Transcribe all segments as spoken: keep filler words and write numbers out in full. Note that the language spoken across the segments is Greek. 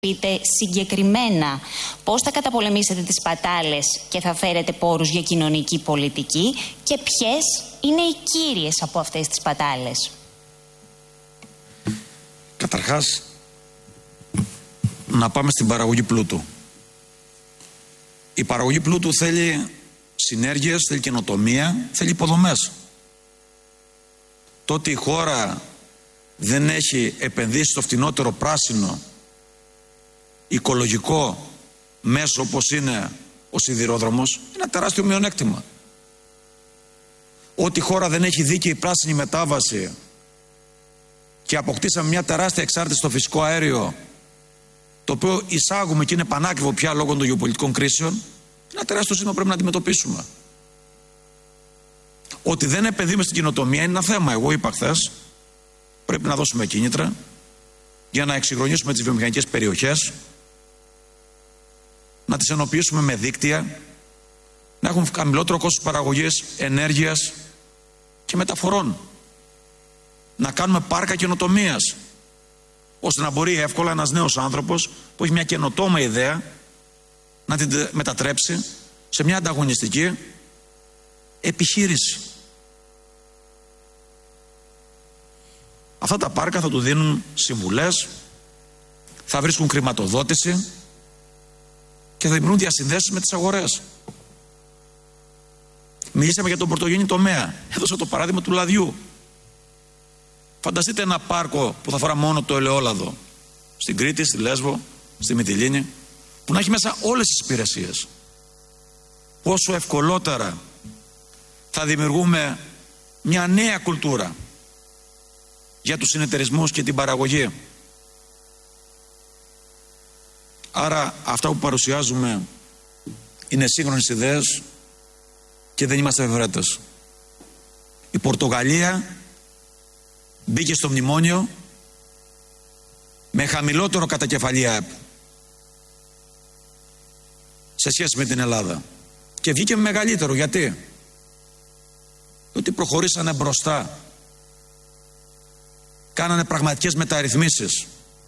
πείτε συγκεκριμένα πώς θα καταπολεμήσετε τις σπατάλες και θα φέρετε πόρους για κοινωνική πολιτική και ποιες είναι οι κύριες από αυτές τις σπατάλες. Καταρχάς, να πάμε στην παραγωγή πλούτου. Η παραγωγή πλούτου θέλει συνέργειες, θέλει καινοτομία, θέλει υποδομές. Το ότι η χώρα δεν έχει επενδύσει στο φτηνότερο πράσινο οικολογικό μέσο όπως είναι ο σιδηρόδρομος είναι ένα τεράστιο μειονέκτημα. Ότι η χώρα δεν έχει δίκαιη πράσινη μετάβαση και αποκτήσαμε μια τεράστια εξάρτηση στο φυσικό αέριο, το οποίο εισάγουμε και είναι πανάκριβο πια λόγω των γεωπολιτικών κρίσεων, είναι ένα τεράστιο ζήτημα που πρέπει να αντιμετωπίσουμε. Ότι δεν επενδύουμε στην καινοτομία είναι ένα θέμα. Εγώ είπα χθες, πρέπει να δώσουμε κίνητρα για να εξυγχρονίσουμε τις βιομηχανικές περιοχές, να τις ενοποιήσουμε με δίκτυα, να έχουν χαμηλότερο κόστος παραγωγής ενέργειας και μεταφορών, να κάνουμε πάρκα καινοτομίας, ώστε να μπορεί εύκολα ένας νέος άνθρωπος που έχει μια καινοτόμα ιδέα να την μετατρέψει σε μια ανταγωνιστική επιχείρηση. Αυτά τα πάρκα θα του δίνουν συμβουλές, θα βρίσκουν χρηματοδότηση και θα δημιουργούν διασυνδέσεις με τις αγορές. Μιλήσαμε για τον πρωτογενή τομέα. Έδωσα το παράδειγμα του λαδιού. Φανταστείτε ένα πάρκο που θα φορά μόνο το ελαιόλαδο στην Κρήτη, στη Λέσβο, στη Μυτιλήνη, που να έχει μέσα όλες τις υπηρεσίες. Πόσο ευκολότερα θα δημιουργούμε μια νέα κουλτούρα για τους συνεταιρισμούς και την παραγωγή. Άρα αυτά που παρουσιάζουμε είναι σύγχρονες ιδέες και δεν είμαστε ευρέτες. Η Πορτογαλία μπήκε στο μνημόνιο με χαμηλότερο κατακεφαλή ΑΕΠ σε σχέση με την Ελλάδα και βγήκε με μεγαλύτερο. Γιατί? Ότι προχωρήσανε μπροστά, κάνανε πραγματικές μεταρρυθμίσεις,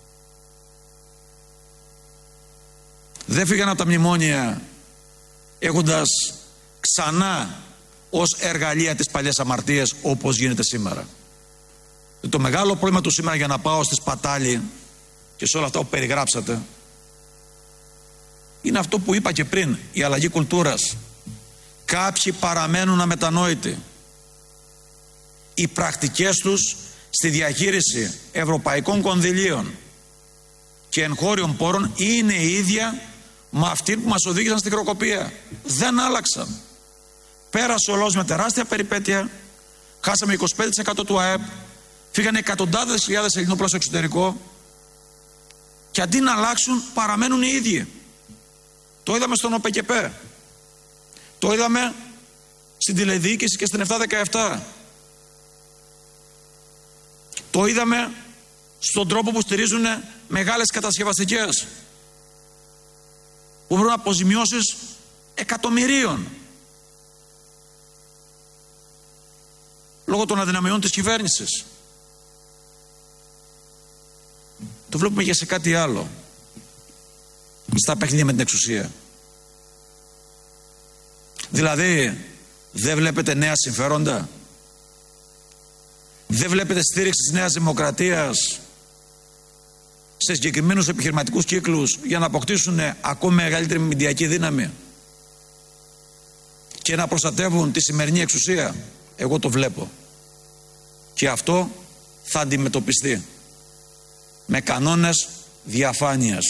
δεν φύγανε από τα μνημόνια έχοντας ξανά ως εργαλεία τις παλιές αμαρτίες όπως γίνεται σήμερα. Το μεγάλο πρόβλημα του σήμερα, για να πάω στη σπατάλη και σε όλα αυτά που περιγράψατε, είναι αυτό που είπα και πριν, η αλλαγή κουλτούρας. Κάποιοι παραμένουν αμετανόητοι. Οι πρακτικές τους στη διαχείριση ευρωπαϊκών κονδυλίων και εγχώριων πόρων είναι η ίδια με αυτή που μας οδήγησαν στην χρεοκοπία. Δεν άλλαξαν. Πέρασε ο λαός με τεράστια περιπέτεια, χάσαμε είκοσι πέντε τοις εκατό του ΑΕΠ, φύγανε εκατοντάδες χιλιάδες Ελληνόπουλα στο εξωτερικό και αντί να αλλάξουν παραμένουν οι ίδιοι. Το είδαμε στον ΟΠΕΚΕΠΕ, το είδαμε στην τηλεδιοίκηση και στην επτά δεκαεπτά, το είδαμε στον τρόπο που στηρίζουν μεγάλες κατασκευαστικές που βρουν αποζημιώσεις εκατομμυρίων λόγω των αδυναμιών της κυβέρνησης. Το βλέπουμε και σε κάτι άλλο, στα παιχνίδια με την εξουσία. Δηλαδή δεν βλέπετε νέα συμφέροντα, δεν βλέπετε στήριξη της Νέας Δημοκρατίας σε συγκεκριμένους επιχειρηματικούς κύκλους για να αποκτήσουν ακόμη μεγαλύτερη μηντιακή δύναμη και να προστατεύουν τη σημερινή εξουσία? Εγώ το βλέπω και αυτό θα αντιμετωπιστεί με κανόνες διαφάνειας.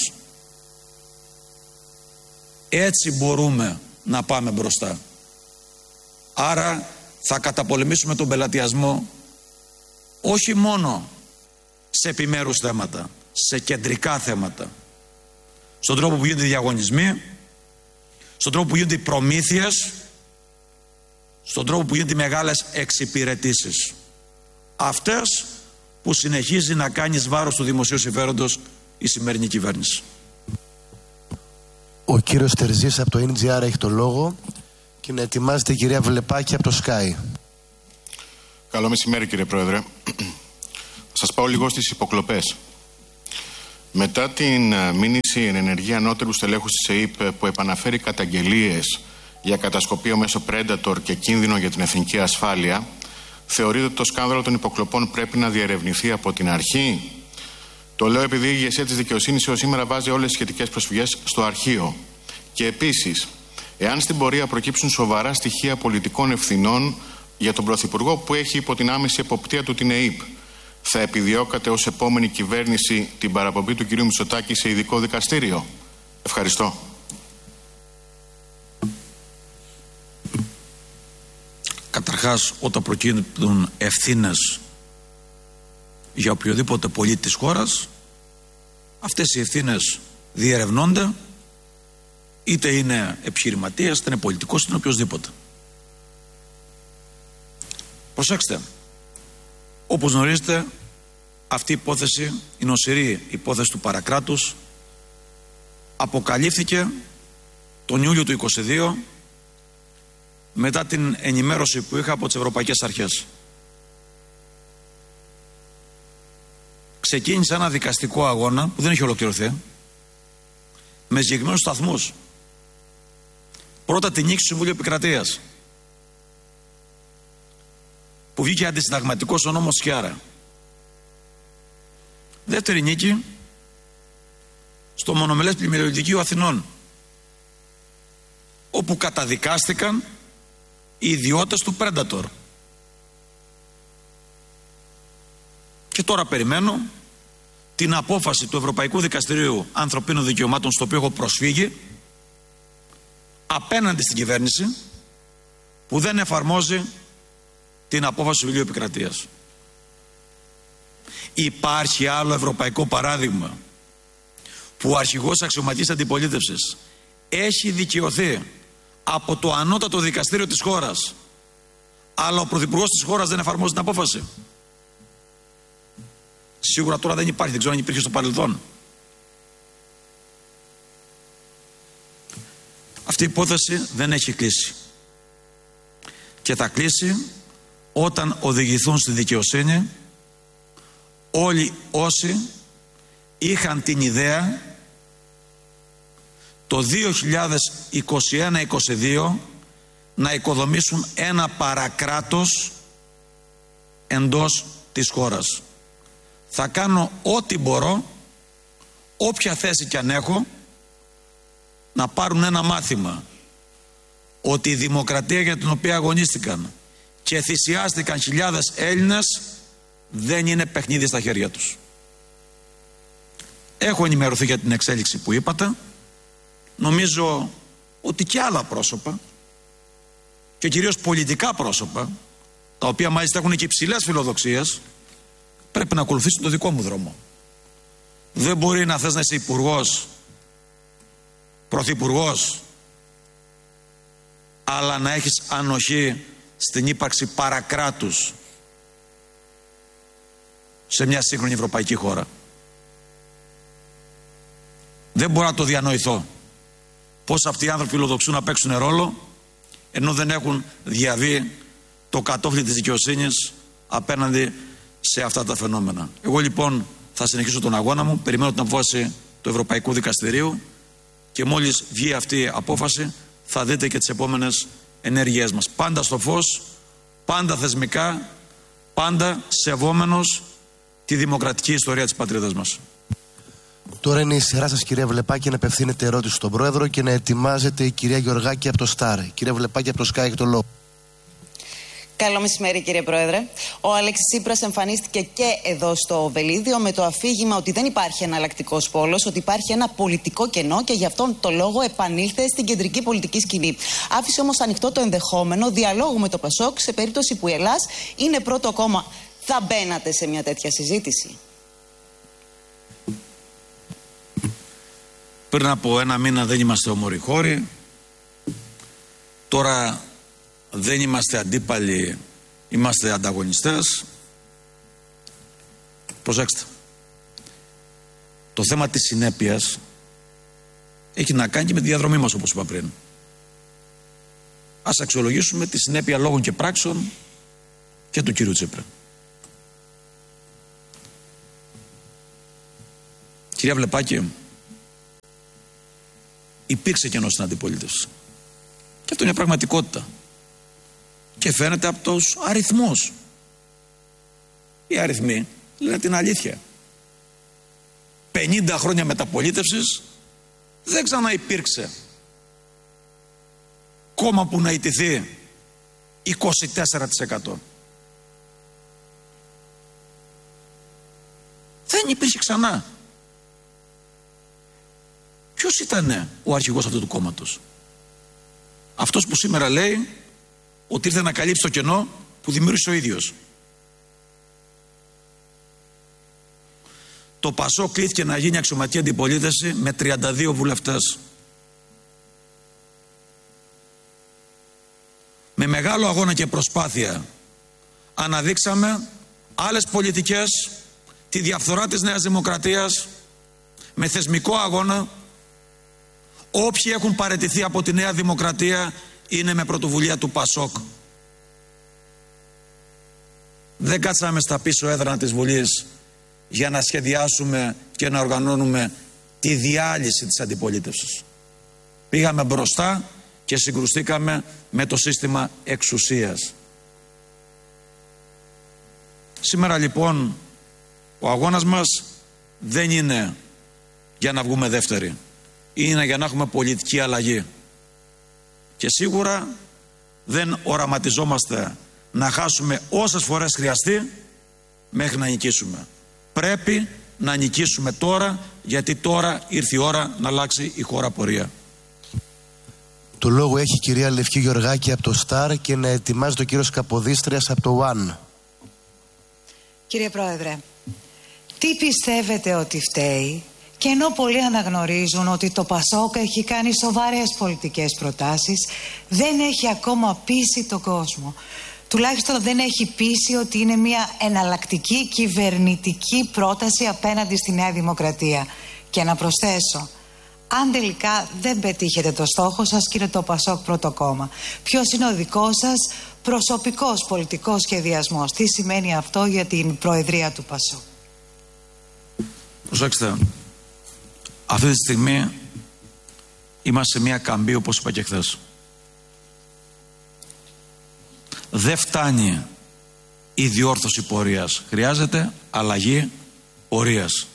Έτσι μπορούμε να πάμε μπροστά. Άρα θα καταπολεμήσουμε τον πελατειασμό όχι μόνο σε επιμέρους θέματα, σε κεντρικά θέματα, στον τρόπο που γίνονται οι διαγωνισμοί, στον τρόπο που γίνονται οι προμήθειες, στον τρόπο που γίνονται οι μεγάλες εξυπηρετήσεις, αυτές που συνεχίζει να κάνει εις βάρος του δημοσίου συμφέροντος η σημερινή κυβέρνηση. Ο κύριος Τερζής από το εν τζι αρ έχει το λόγο και να ετοιμάζεται η κυρία Βλεπάκη από το Sky. Καλό μεσημέρι, κύριε Πρόεδρε. Θα σας πάω λίγο στις υποκλοπές. Μετά την μήνυση εν ενεργεία ανώτερου στελέχους της ΕΥΠ που επαναφέρει καταγγελίες για κατασκοπείο μέσω Predator και κίνδυνο για την εθνική ασφάλεια, θεωρείτε ότι το σκάνδαλο των υποκλοπών πρέπει να διερευνηθεί από την αρχή? Το λέω επειδή η ηγεσία της δικαιοσύνης έως σήμερα βάζει όλες τις σχετικές προσφυγές στο αρχείο. Και επίσης, εάν στην πορεία προκύψουν σοβαρά στοιχεία πολιτικών ευθυνών για τον Πρωθυπουργό που έχει υπό την άμεση εποπτεία του την ΕΥΠ, θα επιδιώκατε ως επόμενη κυβέρνηση την παραπομπή του κ. Μητσοτάκη σε ειδικό δικαστήριο? Ευχαριστώ. Καταρχάς, όταν προκύπτουν ευθύνες για οποιοδήποτε πολίτη της χώρας, αυτές οι ευθύνες διερευνώνται, είτε είναι επιχειρηματίας, είτε είναι πολιτικός, είτε είναι οποιοσδήποτε. Προσέξτε, όπως γνωρίζετε, αυτή η υπόθεση, η νοσηρή υπόθεση του παρακράτους, αποκαλύφθηκε τον Ιούλιο του είκοσι δύο μετά την ενημέρωση που είχα από τις ευρωπαϊκές αρχές. Ξεκίνησε ένα δικαστικό αγώνα που δεν έχει ολοκληρωθεί, με συγκεκριμένους σταθμούς. Πρώτα την νίκη του Συμβουλίου Επικρατείας, που βγήκε αντισυνταγματικός ο νόμος Σκιάρα. Δεύτερη νίκη στο μονομελές πλημμυριολογικό Αθηνών, όπου καταδικάστηκαν οι ιδιώτες του Predator. Και τώρα περιμένω την απόφαση του Ευρωπαϊκού Δικαστηρίου Ανθρωπίνων Δικαιωμάτων, στο οποίο έχω προσφύγει, απέναντι στην κυβέρνηση που δεν εφαρμόζει την απόφαση του Συμβουλίου Επικρατείας. Υπάρχει άλλο ευρωπαϊκό παράδειγμα που ο αρχηγός αξιωματικής αντιπολίτευσης έχει δικαιωθεί από το ανώτατο δικαστήριο της χώρας, αλλά ο πρωθυπουργός της χώρας δεν εφαρμόζει την απόφαση? Σίγουρα τώρα δεν υπάρχει, δεν ξέρω αν υπήρχε στο παρελθόν. Αυτή η υπόθεση δεν έχει κλείσει και θα κλείσει όταν οδηγηθούν στη δικαιοσύνη όλοι όσοι είχαν την ιδέα το δύο χιλιάδες είκοσι ένα είκοσι δύο να οικοδομήσουν ένα παρακράτος εντός της χώρας. Θα κάνω ό,τι μπορώ, όποια θέση κι αν έχω, να πάρουν ένα μάθημα ότι η δημοκρατία για την οποία αγωνίστηκαν και θυσιάστηκαν χιλιάδες Έλληνες δεν είναι παιχνίδι στα χέρια τους. Έχω ενημερωθεί για την εξέλιξη που είπατε. Νομίζω ότι και άλλα πρόσωπα και κυρίως πολιτικά πρόσωπα, τα οποία μάλιστα έχουν και υψηλές φιλοδοξίες, πρέπει να ακολουθήσουν το δικό μου δρόμο. Δεν μπορεί να θες να είσαι υπουργός, πρωθυπουργός, αλλά να έχεις ανοχή στην ύπαρξη παρακράτους σε μια σύγχρονη ευρωπαϊκή χώρα. Δεν μπορώ να το διανοηθώ πως αυτοί οι άνθρωποι φιλοδοξούν να παίξουν ρόλο ενώ δεν έχουν διαβεί το κατόφλι της δικαιοσύνης απέναντι σε αυτά τα φαινόμενα. Εγώ λοιπόν θα συνεχίσω τον αγώνα μου, περιμένω την απόφαση του Ευρωπαϊκού Δικαστηρίου και μόλις βγει αυτή η απόφαση θα δείτε και τις επόμενες ενέργειές μας. Πάντα στο φως, πάντα θεσμικά, πάντα σεβόμενος τη δημοκρατική ιστορία της πατρίδας μας. Τώρα είναι η σειρά σας, κυρία Βλεπάκη, να απευθύνετε ερώτηση στον Πρόεδρο και να ετοιμάζεται η κυρία Γεωργάκη από το Στάρ. Κυρία Βλεπάκη από το Sky έχει το λόγο. Καλό μεσημέρι, κύριε Πρόεδρε. Ο Αλέξης Τσίπρας εμφανίστηκε και εδώ στο Βελίδιο με το αφήγημα ότι δεν υπάρχει εναλλακτικός πόλος, ότι υπάρχει ένα πολιτικό κενό και γι' αυτόν το λόγο επανήλθε στην κεντρική πολιτική σκηνή. Άφησε όμως ανοιχτό το ενδεχόμενο διαλόγου με το Πασόκ σε περίπτωση που η Ελλάς είναι πρώτο κόμμα. Θα μπαίνατε σε μια τέτοια συζήτηση? Πριν από ένα μήνα δεν είμαστε ομορφοχώροι. Τώρα δεν είμαστε αντίπαλοι, είμαστε ανταγωνιστές. Προσέξτε. Το θέμα της συνέπειας έχει να κάνει και με τη διαδρομή μας, όπως είπα πριν. Ας αξιολογήσουμε τη συνέπεια λόγων και πράξεων και του κύριου Τσίπρα. Κυρία Βλεπάκη, υπήρξε κενό στην αντιπολίτευση. Και αυτό είναι πραγματικότητα. Και φαίνεται από τους αριθμούς. Οι αριθμοί λένε την αλήθεια. πενήντα χρόνια μεταπολίτευσης δεν ξαναυπήρξε κόμμα που να ιτηθεί είκοσι τέσσερα τοις εκατό. Δεν υπήρχε ξανά. Ποιος ήταν ο αρχηγός αυτού του κόμματος? Αυτός που σήμερα λέει ότι ήρθε να καλύψει το κενό που δημιούργησε ο ίδιος. Το ΠΑΣΟΚ κλήθηκε να γίνει αξιωματική αντιπολίτευση με τριάντα δύο βουλευτές. Με μεγάλο αγώνα και προσπάθεια αναδείξαμε άλλες πολιτικές, τη διαφθορά της Νέας Δημοκρατίας, με θεσμικό αγώνα. Όποιοι έχουν παραιτηθεί από τη Νέα Δημοκρατία είναι με πρωτοβουλία του ΠΑΣΟΚ. Δεν κάτσαμε στα πίσω έδρανα της Βουλής για να σχεδιάσουμε και να οργανώνουμε τη διάλυση της αντιπολίτευσης. Πήγαμε μπροστά και συγκρουστήκαμε με το σύστημα εξουσίας. Σήμερα λοιπόν ο αγώνας μας δεν είναι για να βγούμε δεύτεροι. Είναι για να έχουμε πολιτική αλλαγή. Και σίγουρα δεν οραματιζόμαστε να χάσουμε όσες φορές χρειαστεί μέχρι να νικήσουμε. Πρέπει να νικήσουμε τώρα, γιατί τώρα ήρθε η ώρα να αλλάξει η χώρα πορεία. Το λόγο έχει η κυρία Λευκή Γεωργάκη από το Σταρ και να ετοιμάζει το κύριο Καποδίστριας από το One. Κύριε Πρόεδρε, τι πιστεύετε ότι φταίει? Και ενώ πολλοί αναγνωρίζουν ότι το ΠΑΣΟΚ έχει κάνει σοβαρές πολιτικές προτάσεις, δεν έχει ακόμα πείσει τον κόσμο. Τουλάχιστον δεν έχει πείσει ότι είναι μια εναλλακτική κυβερνητική πρόταση απέναντι στη Νέα Δημοκρατία. Και να προσθέσω, αν τελικά δεν πετύχετε το στόχο σας και είναι το ΠΑΣΟΚ πρώτο κόμμα, ποιος είναι ο δικός σας προσωπικός πολιτικός σχεδιασμός? Τι σημαίνει αυτό για την προεδρία του ΠΑΣΟΚ? Προσέξτε, αυτή τη στιγμή είμαστε σε μια καμπή, όπως είπα και χθες. Δεν φτάνει η διόρθωση πορείας. Χρειάζεται αλλαγή πορείας.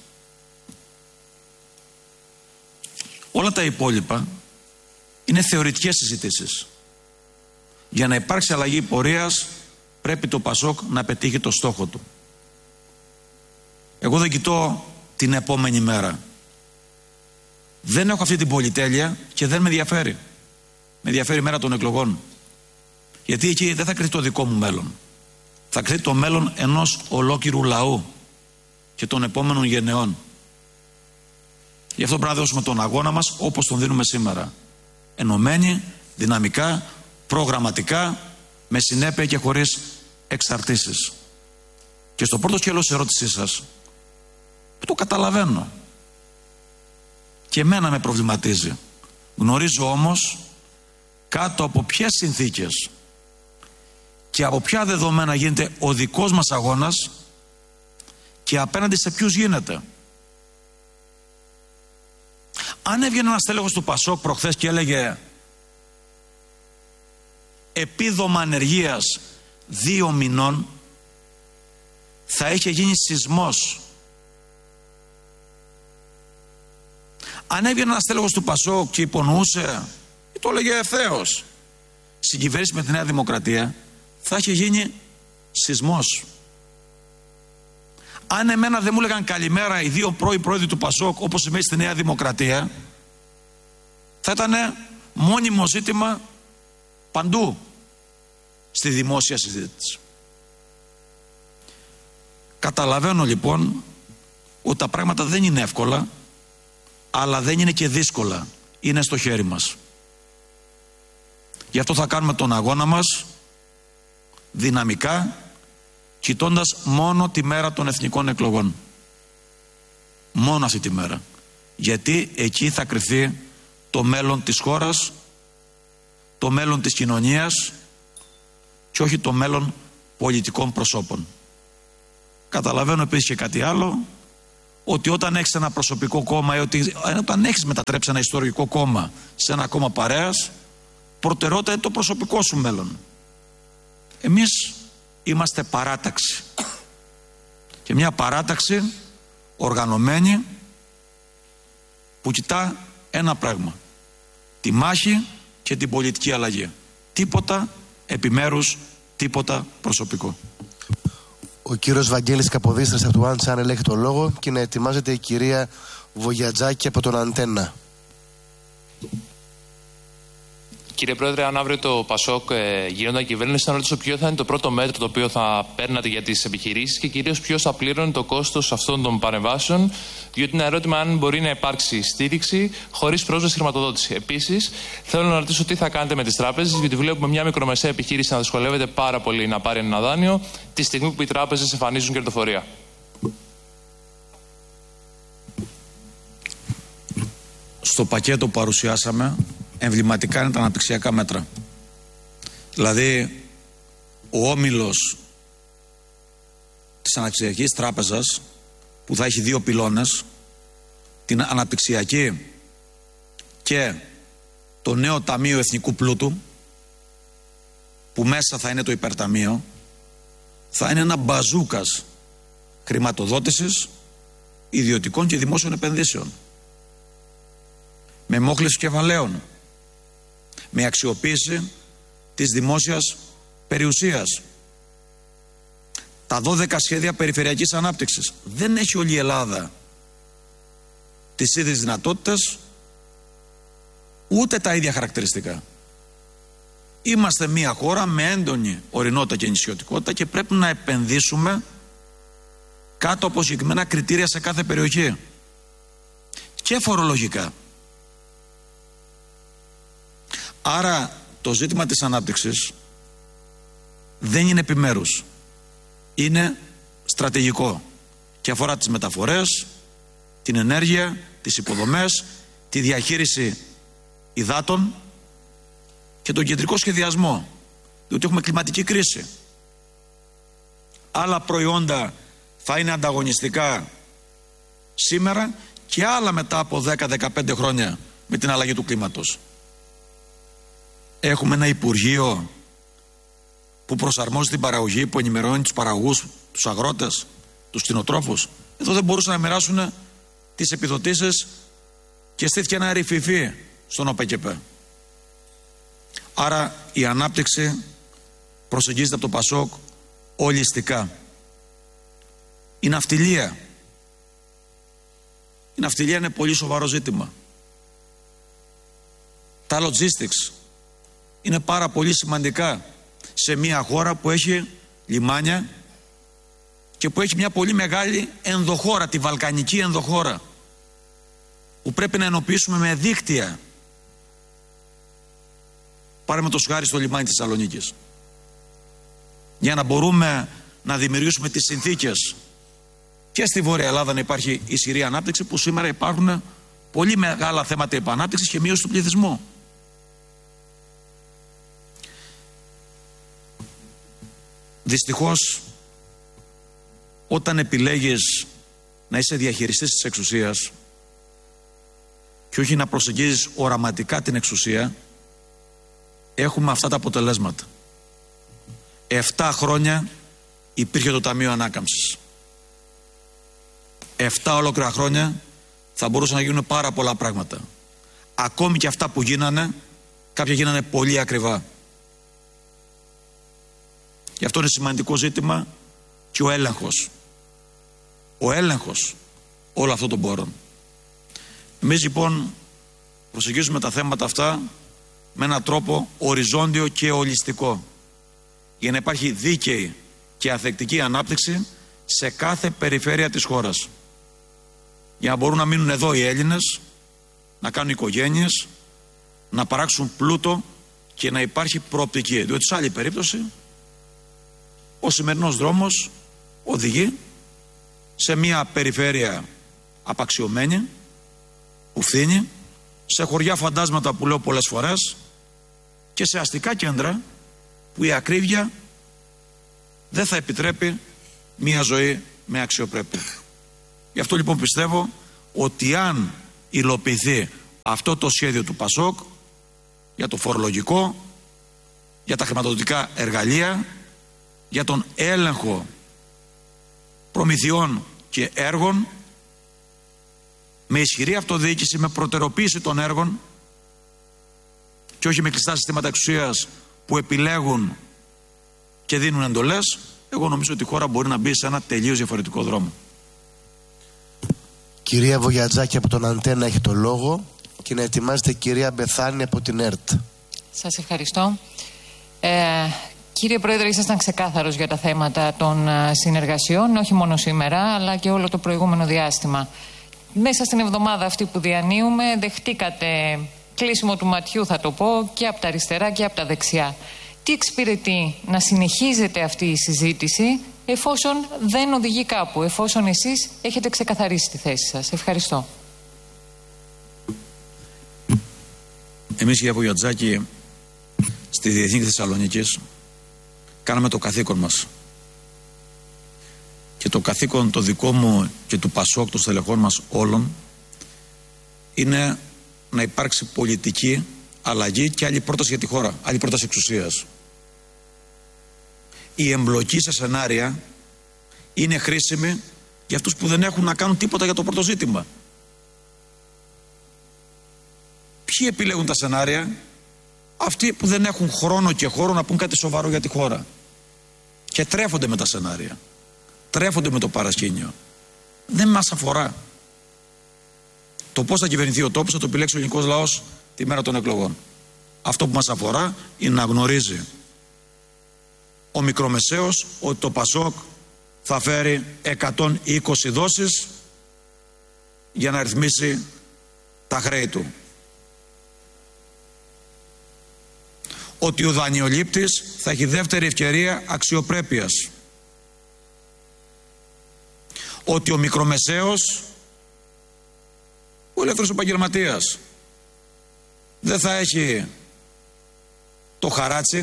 Όλα τα υπόλοιπα είναι θεωρητικές συζητήσεις. Για να υπάρξει αλλαγή πορείας πρέπει το ΠΑΣΟΚ να πετύχει το στόχο του. Εγώ δεν κοιτώ την επόμενη μέρα. Δεν έχω αυτή την πολυτέλεια και δεν με ενδιαφέρει. Με ενδιαφέρει η μέρα των εκλογών. Γιατί εκεί δεν θα κρυθεί το δικό μου μέλλον. Θα κρυθεί το μέλλον ενός ολόκληρου λαού και των επόμενων γενεών. Γι' αυτό πρέπει να δώσουμε τον αγώνα μας όπως τον δίνουμε σήμερα. Ενωμένοι, δυναμικά, προγραμματικά, με συνέπεια και χωρίς εξαρτήσεις. Και στο πρώτο σκέλος της ερώτησής σας, που το καταλαβαίνω, και εμένα με προβληματίζει. Γνωρίζω όμως κάτω από ποιες συνθήκες και από ποια δεδομένα γίνεται ο δικός μας αγώνας και απέναντι σε ποιους γίνεται. Αν έβγαινε ένας τέλεχος του ΠΑΣΟΚ προχθές και έλεγε επίδομα ανεργίας δύο μηνών, θα είχε γίνει σεισμός. Αν έβγαινε ένας τέλεχος του ΠΑΣΟΚ και υπονοούσε ή το έλεγε ευθέως συγκυβέρνηση με τη Νέα Δημοκρατία, θα είχε γίνει σεισμός. Αν εμένα δεν μου έλεγαν καλημέρα οι δύο πρώοι πρόεδροι του ΠΑΣΟΚ όπως σημαίνει στη Νέα Δημοκρατία, θα ήταν μόνιμο ζήτημα παντού στη δημόσια συζήτηση. Καταλαβαίνω λοιπόν ότι τα πράγματα δεν είναι εύκολα, αλλά δεν είναι και δύσκολα. Είναι στο χέρι μας. Γι' αυτό θα κάνουμε τον αγώνα μας δυναμικά, κοιτώντας μόνο τη μέρα των εθνικών εκλογών. Μόνο αυτή τη μέρα. Γιατί εκεί θα κριθεί το μέλλον της χώρας, το μέλλον της κοινωνίας και όχι το μέλλον πολιτικών προσώπων. Καταλαβαίνω επίσης και κάτι άλλο, ότι όταν έχεις ένα προσωπικό κόμμα ή ότι, όταν έχεις μετατρέψει ένα ιστορικό κόμμα σε ένα κόμμα παρέας, προτεραιότητα είναι το προσωπικό σου μέλλον. Εμείς είμαστε παράταξη. Και μια παράταξη οργανωμένη που κοιτά ένα πράγμα. Τη μάχη και την πολιτική αλλαγή. Τίποτα επιμέρους, τίποτα προσωπικό. Ο κύριος Βαγγέλης Καποδίστρας από το One Channel έχει το λόγο και να ετοιμάζεται η κυρία Βογιατζάκη από τον Αντένα. Κύριε Πρόεδρε, αν αύριο το ΠΑΣΟΚ ε, γίνονταν κυβέρνηση, να ρωτήσω ποιο θα είναι το πρώτο μέτρο το οποίο θα παίρνατε για τις επιχειρήσεις και κυρίως ποιος θα πλήρωνε το κόστος αυτών των παρεμβάσεων, διότι είναι ερώτημα αν μπορεί να υπάρξει στήριξη χωρίς πρόσβαση χρηματοδότηση. Επίσης, θέλω να ρωτήσω τι θα κάνετε με τις τράπεζες, γιατί βλέπουμε μια μικρομεσαία επιχείρηση να δυσκολεύεται πάρα πολύ να πάρει ένα δάνειο, τη στιγμή που οι τράπεζες εμφανίζουν κερδοφορία. Στο πακέτο που παρουσιάσαμε, εμβληματικά είναι τα αναπτυξιακά μέτρα. Δηλαδή, ο όμιλος της Αναπτυξιακής Τράπεζας, που θα έχει δύο πυλώνες, την αναπτυξιακή και το νέο Ταμείο Εθνικού Πλούτου, που μέσα θα είναι το υπερταμείο, θα είναι ένα μπαζούκας χρηματοδότησης ιδιωτικών και δημόσιων επενδύσεων, με μόχλευση κεφαλαίων, με αξιοποίηση της δημόσιας περιουσίας. Τα δώδεκα σχέδια περιφερειακής ανάπτυξης. Δεν έχει όλη η Ελλάδα τις ίδιες δυνατότητες, ούτε τα ίδια χαρακτηριστικά. Είμαστε μια χώρα με έντονη ορεινότητα και νησιωτικότητα και πρέπει να επενδύσουμε κάτω από συγκεκριμένα κριτήρια σε κάθε περιοχή και φορολογικά. Άρα το ζήτημα της ανάπτυξης δεν είναι επιμέρους, είναι στρατηγικό και αφορά τις μεταφορές, την ενέργεια, τις υποδομές, τη διαχείριση υδάτων και τον κεντρικό σχεδιασμό, διότι έχουμε κλιματική κρίση. Άλλα προϊόντα θα είναι ανταγωνιστικά σήμερα και άλλα μετά από δέκα με δεκαπέντε χρόνια με την αλλαγή του κλίματος. Έχουμε ένα Υπουργείο που προσαρμόζει την παραγωγή, που ενημερώνει τους παραγωγούς, τους αγρότες, τους κτηνοτρόφους. Εδώ δεν μπορούσαν να μοιράσουν τις επιδοτήσεις και στήθηκε ένα ρηφιφί στον ΟΠΕΚΕΠ. Άρα η ανάπτυξη προσεγγίζεται από το ΠΑΣΟΚ ολιστικά. Η ναυτιλία. Η ναυτιλία είναι πολύ σοβαρό ζήτημα. Τα logistics είναι πάρα πολύ σημαντικά σε μια χώρα που έχει λιμάνια και που έχει μια πολύ μεγάλη ενδοχώρα, τη βαλκανική ενδοχώρα, που πρέπει να ενοποιήσουμε με δίκτυα. Πάρουμε το χάρη στο λιμάνι της Θεσσαλονίκης, για να μπορούμε να δημιουργήσουμε τις συνθήκες και στη Βόρεια Ελλάδα να υπάρχει ισχυρή ανάπτυξη, που σήμερα υπάρχουν πολύ μεγάλα θέματα επανάπτυξης και μείωση του πληθυσμού. Δυστυχώς, όταν επιλέγεις να είσαι διαχειριστής της εξουσίας και όχι να προσεγγίζεις οραματικά την εξουσία, έχουμε αυτά τα αποτελέσματα. Εφτά χρόνια υπήρχε το Ταμείο Ανάκαμψης. Εφτά ολόκληρα χρόνια θα μπορούσαν να γίνουν πάρα πολλά πράγματα. Ακόμη και αυτά που γίνανε, κάποια γίνανε πολύ ακριβά. Γι' αυτό είναι σημαντικό ζήτημα και ο έλεγχος. Ο έλεγχος όλων αυτών των πόρων. Εμείς λοιπόν προσεγγίζουμε τα θέματα αυτά με έναν τρόπο οριζόντιο και ολιστικό, για να υπάρχει δίκαιη και ανθεκτική ανάπτυξη σε κάθε περιφέρεια της χώρας, για να μπορούν να μείνουν εδώ οι Έλληνες, να κάνουν οικογένειες, να παράξουν πλούτο και να υπάρχει προοπτική, διότι σε άλλη περίπτωση ο σημερινός δρόμος οδηγεί σε μια περιφέρεια απαξιωμένη, που φθήνει, σε χωριά φαντάσματα που λέω πολλές φορές και σε αστικά κέντρα που η ακρίβεια δεν θα επιτρέπει μια ζωή με αξιοπρέπεια. Γι' αυτό λοιπόν πιστεύω ότι αν υλοποιηθεί αυτό το σχέδιο του ΠΑΣΟΚ για το φορολογικό, για τα χρηματοδοτικά εργαλεία, για τον έλεγχο προμηθειών και έργων, με ισχυρή αυτοδιοίκηση, με προτεραιοποίηση των έργων και όχι με κλειστά συστήματα εξουσίας που επιλέγουν και δίνουν εντολές, εγώ νομίζω ότι η χώρα μπορεί να μπει σε ένα τελείως διαφορετικό δρόμο. Κυρία Βογιατζάκη από τον Αντένα έχει το λόγο και να ετοιμάζεται η κυρία Μπεθάνη από την ΕΡΤ. Σας ευχαριστώ. Ε, κύριε Πρόεδρε, ήσασταν ξεκάθαρος για τα θέματα των συνεργασιών, όχι μόνο σήμερα, αλλά και όλο το προηγούμενο διάστημα. Μέσα στην εβδομάδα αυτή που διανύουμε, δεχτήκατε κλείσιμο του ματιού, θα το πω, και από τα αριστερά και από τα δεξιά. Τι εξυπηρετεί να συνεχίζεται αυτή η συζήτηση, εφόσον δεν οδηγεί κάπου, εφόσον εσείς έχετε ξεκαθαρίσει τη θέση σας? Ευχαριστώ. Εμείς, κυρία Βογιατζάκη, στη Διεθνή Θεσσαλονίκης κάναμε το καθήκον μας. Και το καθήκον το δικό μου και του ΠΑΣΟΚ, των στελεχών μας όλων, είναι να υπάρξει πολιτική αλλαγή και άλλη πρόταση για τη χώρα, άλλη πρόταση εξουσίας. Η εμπλοκή σε σενάρια είναι χρήσιμη για αυτούς που δεν έχουν να κάνουν τίποτα για το πρώτο ζήτημα. Ποιοι επιλέγουν τα σενάρια? Αυτοί που δεν έχουν χρόνο και χώρο να πούν κάτι σοβαρό για τη χώρα και τρέφονται με τα σενάρια, τρέφονται με το παρασκήνιο. Δεν μας αφορά. Το πώς θα κυβερνηθεί ο τόπος θα το επιλέξει ο ελληνικός λαός τη μέρα των εκλογών. Αυτό που μας αφορά είναι να γνωρίζει ο μικρομεσαίος ότι το ΠΑΣΟΚ θα φέρει εκατόν είκοσι δόσεις για να ρυθμίσει τα χρέη του. Ότι ο δανειολήπτης θα έχει δεύτερη ευκαιρία αξιοπρέπειας. Ότι ο μικρομεσαίος, ο ελεύθερος επαγγελματίας, δεν θα έχει το χαράτσι,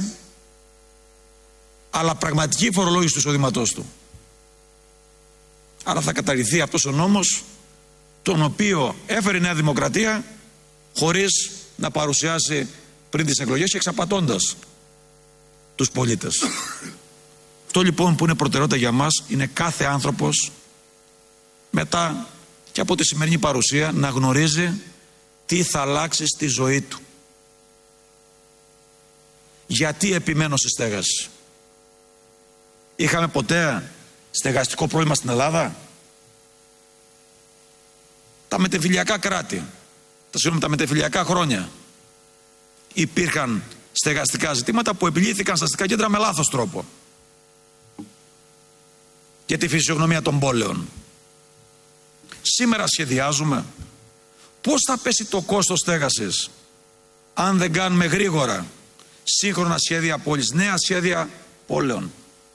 αλλά πραγματική φορολόγηση του εισοδήματός του. Άρα θα καταργηθεί αυτός ο νόμος, τον οποίο έφερε η Νέα Δημοκρατία χωρίς να παρουσιάσει πριν τις εκλογές και εξαπατώντας τους πολίτες. Αυτό λοιπόν που είναι προτεραιότητα για μας είναι κάθε άνθρωπος μετά και από τη σημερινή παρουσία να γνωρίζει τι θα αλλάξει στη ζωή του. Γιατί επιμένω στη στέγαση? Είχαμε ποτέ στεγαστικό πρόβλημα στην Ελλάδα? Τα μετεφιλιακά κράτη, τα συγγνώμη, τα μετεφιλιακά χρόνια υπήρχαν στεγαστικά ζητήματα που επιλύθηκαν στα αστικά κέντρα με λάθος τρόπο για τη φυσιογνωμία των πόλεων. Σήμερα σχεδιάζουμε πώς θα πέσει το κόστος στέγασης αν δεν κάνουμε γρήγορα σύγχρονα σχέδια πόλης, νέα σχέδια πόλεων,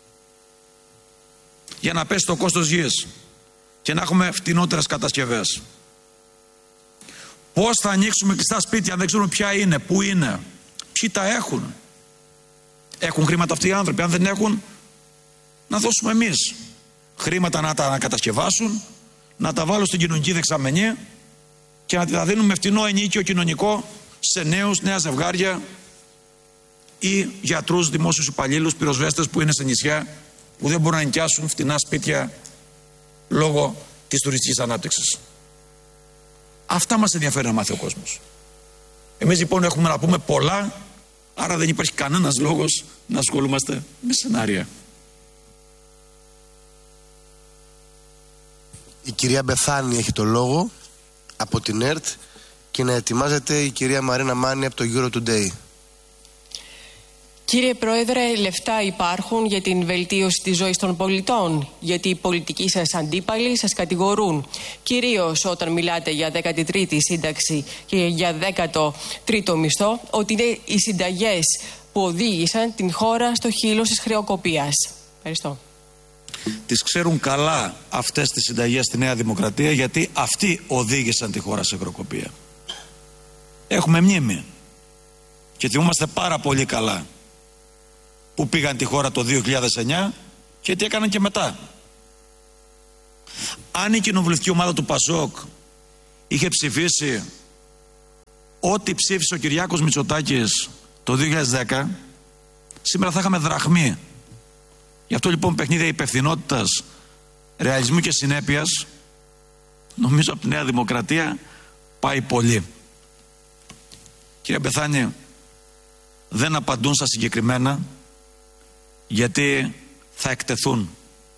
για να πέσει το κόστος γης και να έχουμε φτηνότερες κατασκευές. Πώς θα ανοίξουμε κλειστά σπίτια αν δεν ξέρουμε ποια είναι, πού είναι, ποιοι τα έχουν? Έχουν χρήματα αυτοί οι άνθρωποι? Αν δεν έχουν, να δώσουμε εμείς χρήματα να τα ανακατασκευάσουν, να τα βάλω στην κοινωνική δεξαμενή και να τα δίνουμε φτηνό ενίκιο κοινωνικό σε νέους, νέα ζευγάρια ή γιατρούς, δημόσιους υπαλλήλους, πυροσβέστες που είναι σε νησιά που δεν μπορούν να νοικιάσουν φτηνά σπίτια λόγω της τουριστικής ανάπτυξης. Αυτά μας ενδιαφέρει να μάθει ο κόσμος. Εμείς λοιπόν έχουμε να πούμε πολλά, άρα δεν υπάρχει κανένας λόγος να ασχολούμαστε με σενάρια. Η κυρία Μπεθάνη έχει το λόγο από την ΕΡΤ και να ετοιμάζεται η κυρία Μαρίνα Μάνη από το Euro Today. Κύριε Πρόεδρε, λεφτά υπάρχουν για την βελτίωση της ζωής των πολιτών? Γιατί οι πολιτικοί σας αντίπαλοι σας κατηγορούν, κυρίως όταν μιλάτε για δέκατη τρίτη σύνταξη και για δέκατο τρίτο μισθό, ότι είναι οι συνταγές που οδήγησαν την χώρα στο χείλος της χρεοκοπίας. Ευχαριστώ. Τις ξέρουν καλά αυτές τις συνταγές στη Νέα Δημοκρατία, γιατί αυτοί οδήγησαν τη χώρα σε χρεοκοπία. Έχουμε μνήμη και θυμόμαστε πάρα πολύ καλά που πήγαν τη χώρα το δύο χιλιάδες εννιά και τι έκαναν και μετά. αν η κοινοβουλευτική ομάδα του Πασόκ είχε ψηφίσει ό,τι ψήφισε ο Κυριάκος Μητσοτάκης το δύο χιλιάδες δέκα, σήμερα θα είχαμε δραχμή. Γι' αυτό λοιπόν παιχνίδια υπευθυνότητας, ρεαλισμού και συνέπειας, νομίζω από τη Νέα Δημοκρατία πάει πολύ. Κύριε Μπεθάνη, δεν απαντούν στα συγκεκριμένα, γιατί θα εκτεθούν.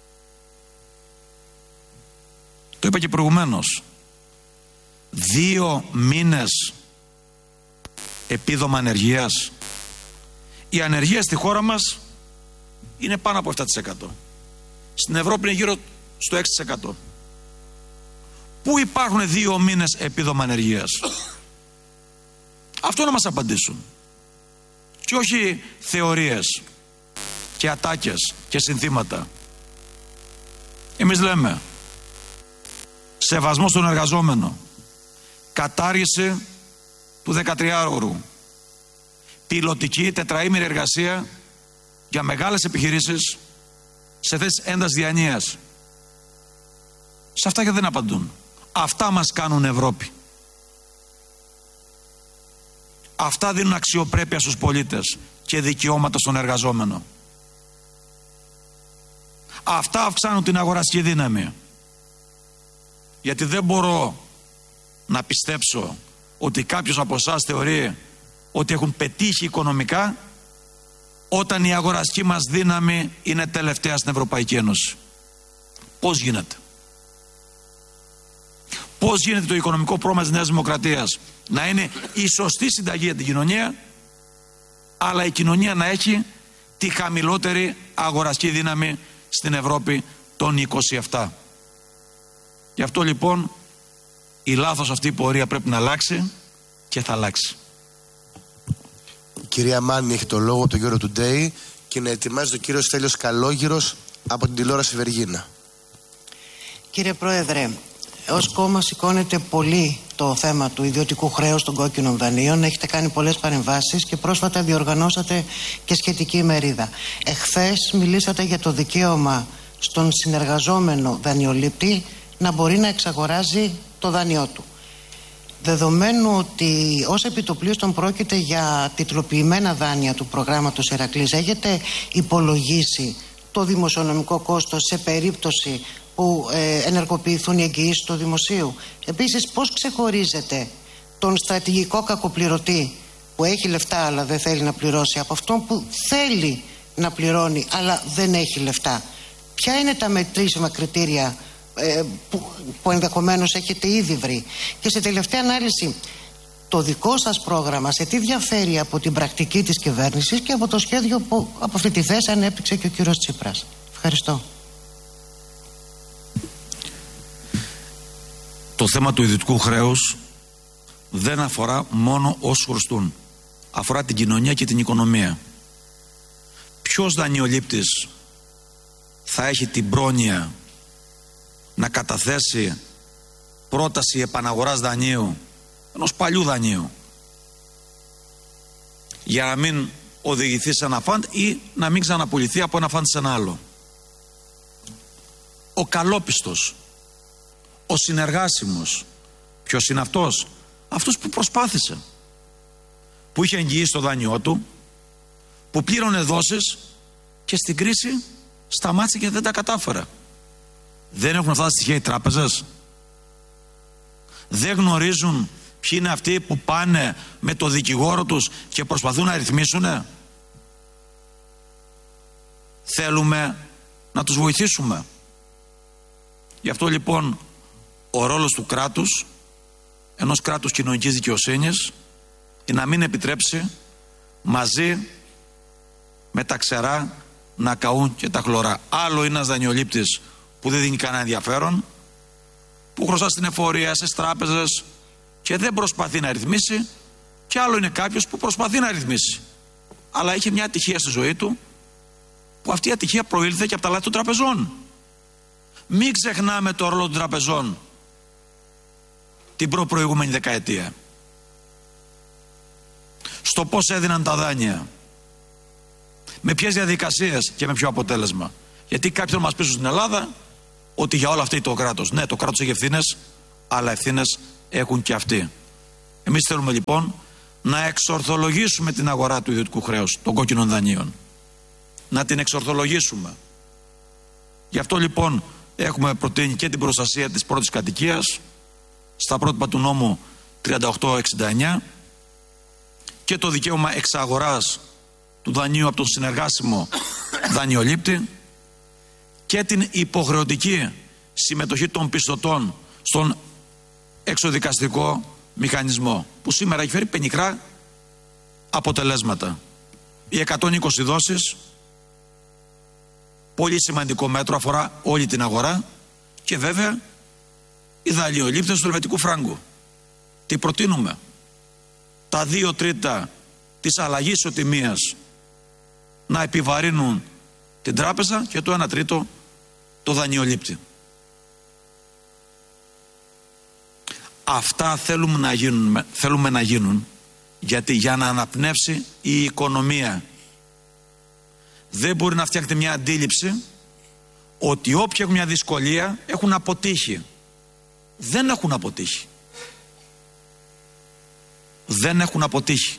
Το είπα και προηγουμένως. Δύο μήνες επίδομα ανεργίας. Η ανεργία στη χώρα μας είναι πάνω από επτά τοις εκατό. Στην Ευρώπη είναι γύρω στο έξι τοις εκατό. Πού υπάρχουν δύο μήνες επίδομα ανεργίας? Αυτό να μας απαντήσουν. Και όχι θεωρίες και ατάκες και συνθήματα. Εμείς λέμε σεβασμό στον εργαζόμενο, κατάργηση του δεκατριάωρου, πιλωτική τετραήμερη εργασία για μεγάλες επιχειρήσεις σε θέσεις έντασης διανοίας. Σε αυτά και δεν απαντούν. Αυτά μας κάνουν Ευρώπη. Αυτά δίνουν αξιοπρέπεια στους πολίτες και δικαιώματα στον εργαζόμενο. Αυτά αυξάνουν την αγοραστική δύναμη. Γιατί δεν μπορώ να πιστέψω ότι κάποιος από εσάς θεωρεί ότι έχουν πετύχει οικονομικά όταν η αγοραστική μας δύναμη είναι τελευταία στην Ευρωπαϊκή Ένωση. Πώς γίνεται? Πώς γίνεται το οικονομικό πρόγραμμα της Νέας Δημοκρατίας να είναι η σωστή συνταγή για την κοινωνία, αλλά η κοινωνία να έχει τη χαμηλότερη αγοραστική δύναμη στην Ευρώπη των είκοσι επτά. Γι' αυτό λοιπόν η λάθος αυτή η πορεία πρέπει να αλλάξει και θα αλλάξει. Η κυρία Μάνη έχει το λόγο από το Euro Today και να ετοιμάζει ο κύριος Στέλιος Καλόγυρος από την τηλεόραση Βεργίνα. Κύριε Πρόεδρε, ως κόμμα σηκώνεται πολύ το θέμα του ιδιωτικού χρέους των κόκκινων δανείων. Έχετε κάνει πολλές παρεμβάσεις και πρόσφατα διοργανώσατε και σχετική ημερίδα. Εχθές μιλήσατε για το δικαίωμα στον συνεργαζόμενο δανειολήπτη να μπορεί να εξαγοράζει το δάνειό του. Δεδομένου ότι ως επιτοπλίστων πρόκειται για τιτλοποιημένα δάνεια του προγράμματος Ηρακλής, έχετε υπολογίσει το δημοσιονομικό κόστος σε περίπτωση που ε, ενεργοποιηθούν οι εγγυήσεις του δημοσίου? Επίσης, πώς ξεχωρίζετε τον στρατηγικό κακοπληρωτή που έχει λεφτά αλλά δεν θέλει να πληρώσει από αυτόν που θέλει να πληρώνει αλλά δεν έχει λεφτά? Ποια είναι τα μετρήσιμα κριτήρια ε, που, που ενδεχομένως έχετε ήδη βρει? Και σε τελευταία ανάλυση, το δικό σας πρόγραμμα σε τι διαφέρει από την πρακτική της κυβέρνησης και από το σχέδιο που από αυτή τη θέση ανέπτυξε και ο κύριος Τσίπρας? Ευχαριστώ. Το θέμα του ιδιωτικού χρέους δεν αφορά μόνο όσους χρωστούν. Αφορά την κοινωνία και την οικονομία. Ποιος δανειολήπτης θα έχει την πρόνοια να καταθέσει πρόταση επαναγοράς δανείου, ενός παλιού δανείου, για να μην οδηγηθεί σε ένα φαντ ή να μην ξαναπουληθεί από ένα φαντ σε ένα άλλο? Ο καλόπιστος, ο συνεργάσιμος, ποιος είναι αυτός? Αυτός που προσπάθησε, που είχε εγγυήσει το δάνειό του, που πλήρωνε δόσεις και στην κρίση σταμάτησε και δεν τα κατάφερα. Δεν έχουν αυτά τα στοιχεία οι τράπεζες? Δεν γνωρίζουν ποιοι είναι αυτοί που πάνε με το δικηγόρο τους και προσπαθούν να ρυθμίσουνε? Θέλουμε να τους βοηθήσουμε. Γι' αυτό λοιπόν ο ρόλος του κράτους, ενός κράτους κοινωνικής δικαιοσύνης, είναι να μην επιτρέψει μαζί με τα ξερά να καούν και τα χλωρά. Άλλο είναι ένας δανειολήπτης που δεν δίνει κανένα ενδιαφέρον, που χρωστά στην εφορία, στις τράπεζες και δεν προσπαθεί να ρυθμίσει, και άλλο είναι κάποιος που προσπαθεί να ρυθμίσει, αλλά είχε μια ατυχία στη ζωή του, που αυτή η ατυχία προήλθε και από τα λάθη των τραπεζών. Μην ξεχνάμε το ρόλο των τραπεζών την προ-προηγούμενη δεκαετία, στο πώς έδιναν τα δάνεια, με ποιες διαδικασίες και με ποιο αποτέλεσμα. Γιατί κάποιοι θα μας πείσουν στην Ελλάδα ότι για όλα αυτά το κράτος. Ναι, το κράτος έχει ευθύνες, αλλά ευθύνες έχουν και αυτοί. Εμείς θέλουμε λοιπόν να εξορθολογήσουμε την αγορά του ιδιωτικού χρέους, των κόκκινων δανείων. Να την εξορθολογήσουμε. Γι' αυτό λοιπόν έχουμε προτείνει και την προστασία της πρώτης κατοικίας στα πρότυπα του νόμου τριάντα οκτώ εξήντα εννιά και το δικαίωμα εξαγοράς του δανείου από τον συνεργάσιμο δανειολήπτη και την υποχρεωτική συμμετοχή των πιστωτών στον εξοδικαστικό μηχανισμό, που σήμερα έχει φέρει πενιχρά αποτελέσματα. Οι εκατόν είκοσι δόσεις, πολύ σημαντικό μέτρο, αφορά όλη την αγορά, και βέβαια οι δανειολήπτες του ελβετικού φράγκου. Τι προτείνουμε? Τα δύο τρίτα της αλλαγής ισοτιμίας να επιβαρύνουν την τράπεζα και το ένα τρίτο το δανειολήπτη. Αυτά θέλουμε να γίνουν, θέλουμε να γίνουν γιατί για να αναπνεύσει η οικονομία δεν μπορεί να φτιάχνει μια αντίληψη ότι όποιοι έχουν μια δυσκολία έχουν αποτύχει. Δεν έχουν αποτύχει. Δεν έχουν αποτύχει.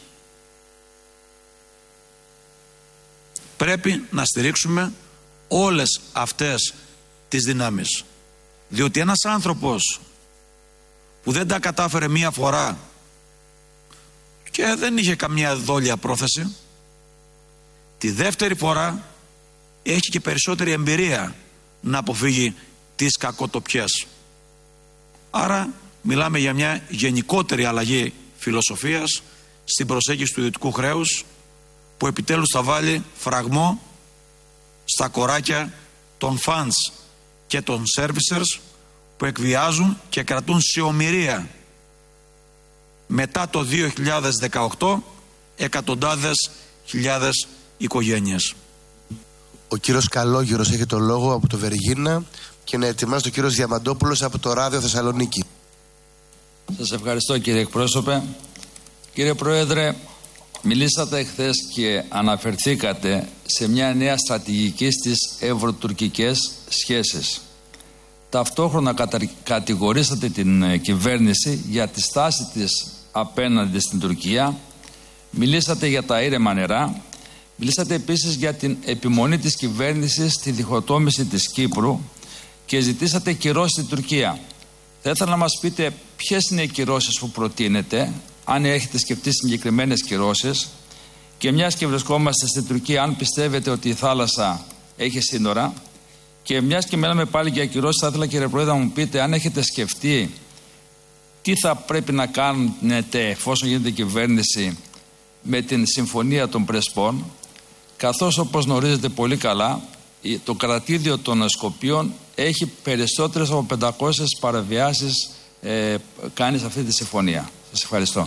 Πρέπει να στηρίξουμε όλες αυτές τις δυνάμεις. Διότι ένας άνθρωπος που δεν τα κατάφερε μία φορά και δεν είχε καμία δόλια πρόθεση, τη δεύτερη φορά έχει και περισσότερη εμπειρία να αποφύγει τις κακοτοπιές. Άρα μιλάμε για μια γενικότερη αλλαγή φιλοσοφίας στην προσέγγιση του ιδιωτικού χρέους, που επιτέλους θα βάλει φραγμό στα κοράκια των funds και των servicers που εκβιάζουν και κρατούν σε ομηρία μετά το δύο χιλιάδες δεκαοκτώ εκατοντάδες χιλιάδες οικογένειες. Ο κύριος Καλόγερος έχει το λόγο από το Βεργίνα και να ετοιμάζει ο κύριος Διαμαντόπουλος από το Ράδιο Θεσσαλονίκη. Σας ευχαριστώ κύριε εκπρόσωπε. Κύριε Πρόεδρε, μιλήσατε εχθές και αναφερθήκατε σε μια νέα στρατηγική στις ευρωτουρκικές σχέσεις. Ταυτόχρονα κατηγορήσατε την κυβέρνηση για τη στάση της απέναντι στην Τουρκία. Μιλήσατε για τα ήρεμα νερά. Μιλήσατε επίσης για την επιμονή της κυβέρνησης στη διχοτόμηση της Κύπρου και ζητήσατε κυρώσεις στην Τουρκία. Θα ήθελα να μας πείτε ποιες είναι οι κυρώσεις που προτείνετε, αν έχετε σκεφτεί συγκεκριμένες κυρώσεις, και μιας και βρισκόμαστε στην Τουρκία, αν πιστεύετε ότι η θάλασσα έχει σύνορα. Και μιας και μιλάμε πάλι για κυρώσεις, θα ήθελα κύριε Πρόεδρε να μου πείτε αν έχετε σκεφτεί τι θα πρέπει να κάνετε εφόσον γίνεται κυβέρνηση με την συμφωνία των Πρεσπών, καθώς όπως γνωρίζετε πολύ καλά το κρατήδιο των Σκοπίων έχει περισσότερες από πεντακόσιες παραβιάσεις ε, κάνει σε αυτή τη συμφωνία. Σας ευχαριστώ.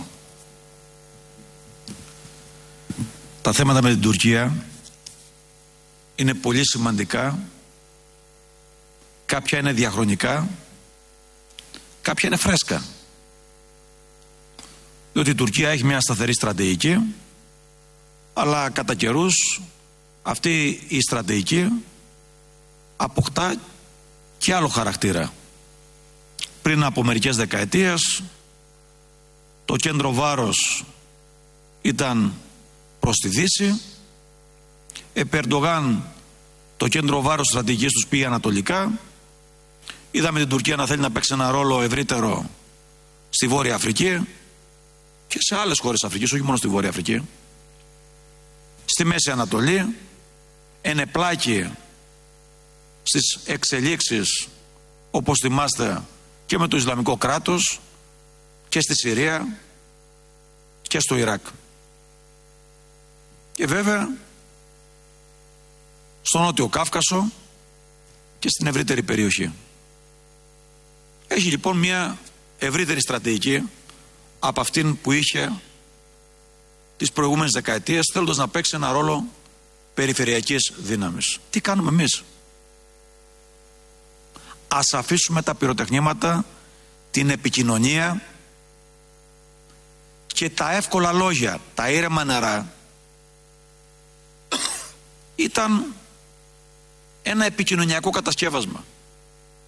Τα θέματα με την Τουρκία είναι πολύ σημαντικά. Κάποια είναι διαχρονικά, κάποια είναι φρέσκα. Διότι η Τουρκία έχει μια σταθερή στρατηγική, αλλά κατά καιρούς αυτή η στρατηγική αποκτά και άλλο χαρακτήρα. Πριν από μερικές δεκαετίες το κέντρο βάρος ήταν προς τη Δύση. Επί Ερντογάν το κέντρο βάρος στρατηγικής τους πήγε ανατολικά. Είδαμε την Τουρκία να θέλει να παίξει ένα ρόλο ευρύτερο στη Βόρεια Αφρική και σε άλλες χώρες Αφρικής, όχι μόνο στη Βόρεια Αφρική. Στη Μέση Ανατολή, ενεπλάκη στις εξελίξεις, όπως θυμάστε, και με το Ισλαμικό κράτος και στη Συρία και στο Ιράκ. Και βέβαια στο Νότιο Κάφκασο και στην ευρύτερη περιοχή. Έχει λοιπόν μια ευρύτερη στρατηγική από αυτήν που είχε τις προηγούμενες δεκαετίες, θέλοντας να παίξει ένα ρόλο περιφερειακής δύναμης. Τι κάνουμε εμείς? Ας αφήσουμε τα πυροτεχνήματα, την επικοινωνία και τα εύκολα λόγια, τα ήρεμα νερά. Ήταν ένα επικοινωνιακό κατασκεύασμα.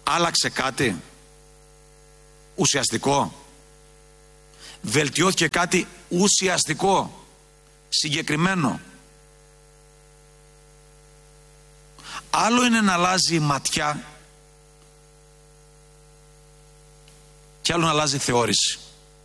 Άλλαξε κάτι ουσιαστικό? Βελτιώθηκε κάτι ουσιαστικό, συγκεκριμένο? Άλλο είναι να αλλάζει η ματιά και άλλο να αλλάζει η θεώρηση.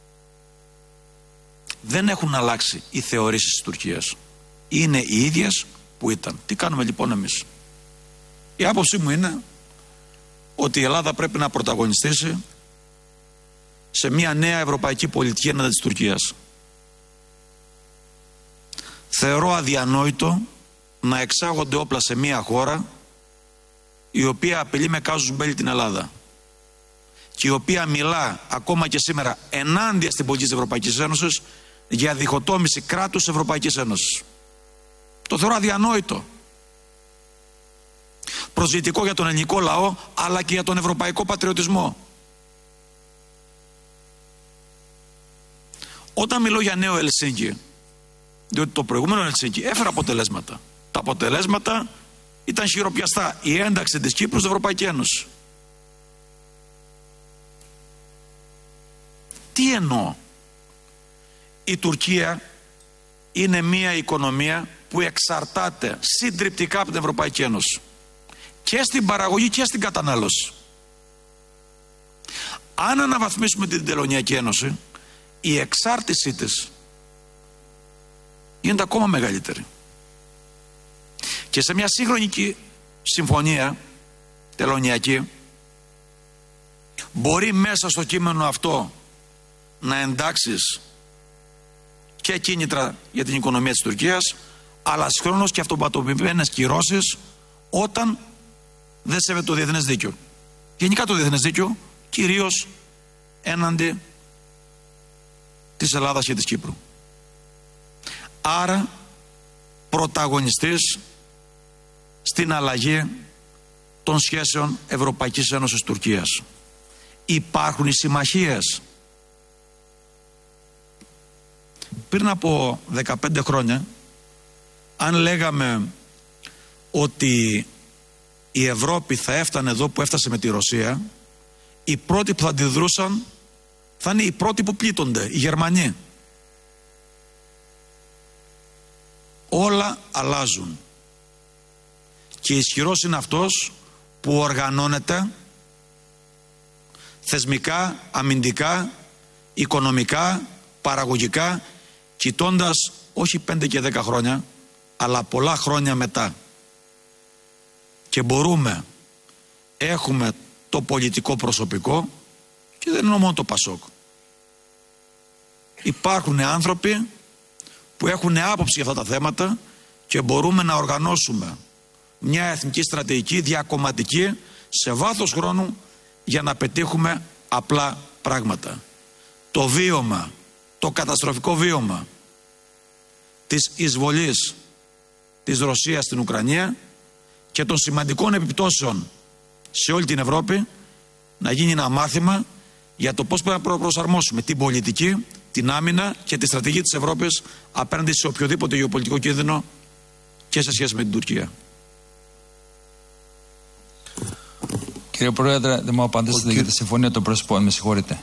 Δεν έχουν αλλάξει οι θεωρήσεις της Τουρκίας. Είναι οι ίδιες που ήταν. Τι κάνουμε λοιπόν εμείς? Η άποψή μου είναι ότι η Ελλάδα πρέπει να πρωταγωνιστήσει σε μια νέα ευρωπαϊκή πολιτική έναντι της Τουρκίας. Θεωρώ αδιανόητο να εξάγονται όπλα σε μια χώρα η οποία απειλεί με κάζους μπέλη την Ελλάδα και η οποία μιλά ακόμα και σήμερα ενάντια στην πολιτική της Ευρωπαϊκής Ένωσης για διχοτόμηση κράτους Ευρωπαϊκής Ένωσης. Το θεωρώ αδιανόητο. Προσβλητικό για τον ελληνικό λαό αλλά και για τον ευρωπαϊκό πατριωτισμό. Όταν μιλώ για νέο Ελσίνκι, διότι το προηγούμενο Ελσίνκι έφερε αποτελέσματα. Τα αποτελέσματα ήταν χειροπιαστά. Η ένταξη της Κύπρου στην Ευρωπαϊκή Ένωση. Τι εννοώ? Η Τουρκία είναι μια οικονομία που εξαρτάται συντριπτικά από την Ευρωπαϊκή Ένωση και στην παραγωγή και στην κατανάλωση. Αν αναβαθμίσουμε την Τελωνειακή Ένωση, η εξάρτησή της γίνεται ακόμα μεγαλύτερη. Και σε μια σύγχρονη συμφωνία τελωνειακή μπορεί μέσα στο κείμενο αυτό να εντάξεις και κίνητρα για την οικονομία της Τουρκίας, αλλά συγχρόνως και αυτοπατοποιημένες κυρώσεις όταν δεν σέβεται το διεθνές δίκαιο. Γενικά το διεθνές δίκαιο, κυρίως έναντι της Ελλάδας και της Κύπρου. Άρα πρωταγωνιστής στην αλλαγή των σχέσεων Ευρωπαϊκής Ένωσης Τουρκίας. Υπάρχουν οι συμμαχίες. Πριν από δεκαπέντε χρόνια, αν λέγαμε ότι η Ευρώπη θα έφτανε εδώ που έφτασε με τη Ρωσία, οι πρώτοι που θα αντιδρούσαν θα είναι οι πρώτοι που πλήττονται, οι Γερμανοί. Όλα αλλάζουν. Και ισχυρός είναι αυτός που οργανώνεται θεσμικά, αμυντικά, οικονομικά, παραγωγικά, κοιτώντας όχι πέντε και δέκα χρόνια, αλλά πολλά χρόνια μετά. Και μπορούμε, έχουμε το πολιτικό προσωπικό, και δεν είναι μόνο το Πασόκ. Υπάρχουν άνθρωποι που έχουν άποψη για αυτά τα θέματα και μπορούμε να οργανώσουμε μια εθνική στρατηγική διακομματική σε βάθος χρόνου για να πετύχουμε απλά πράγματα. Το βίωμα, το καταστροφικό βίωμα της εισβολής της Ρωσίας στην Ουκρανία και των σημαντικών επιπτώσεων σε όλη την Ευρώπη να γίνει ένα μάθημα για το πώς πρέπει να προσαρμόσουμε την πολιτική, την άμυνα και τη στρατηγική της Ευρώπης απέναντι σε οποιοδήποτε γεωπολιτικό κίνδυνο και σε σχέση με την Τουρκία. Κύριε Πρόεδρε, δεν μου απαντήσετε για τη συμφωνία των Πρεσπών, με συγχωρείτε.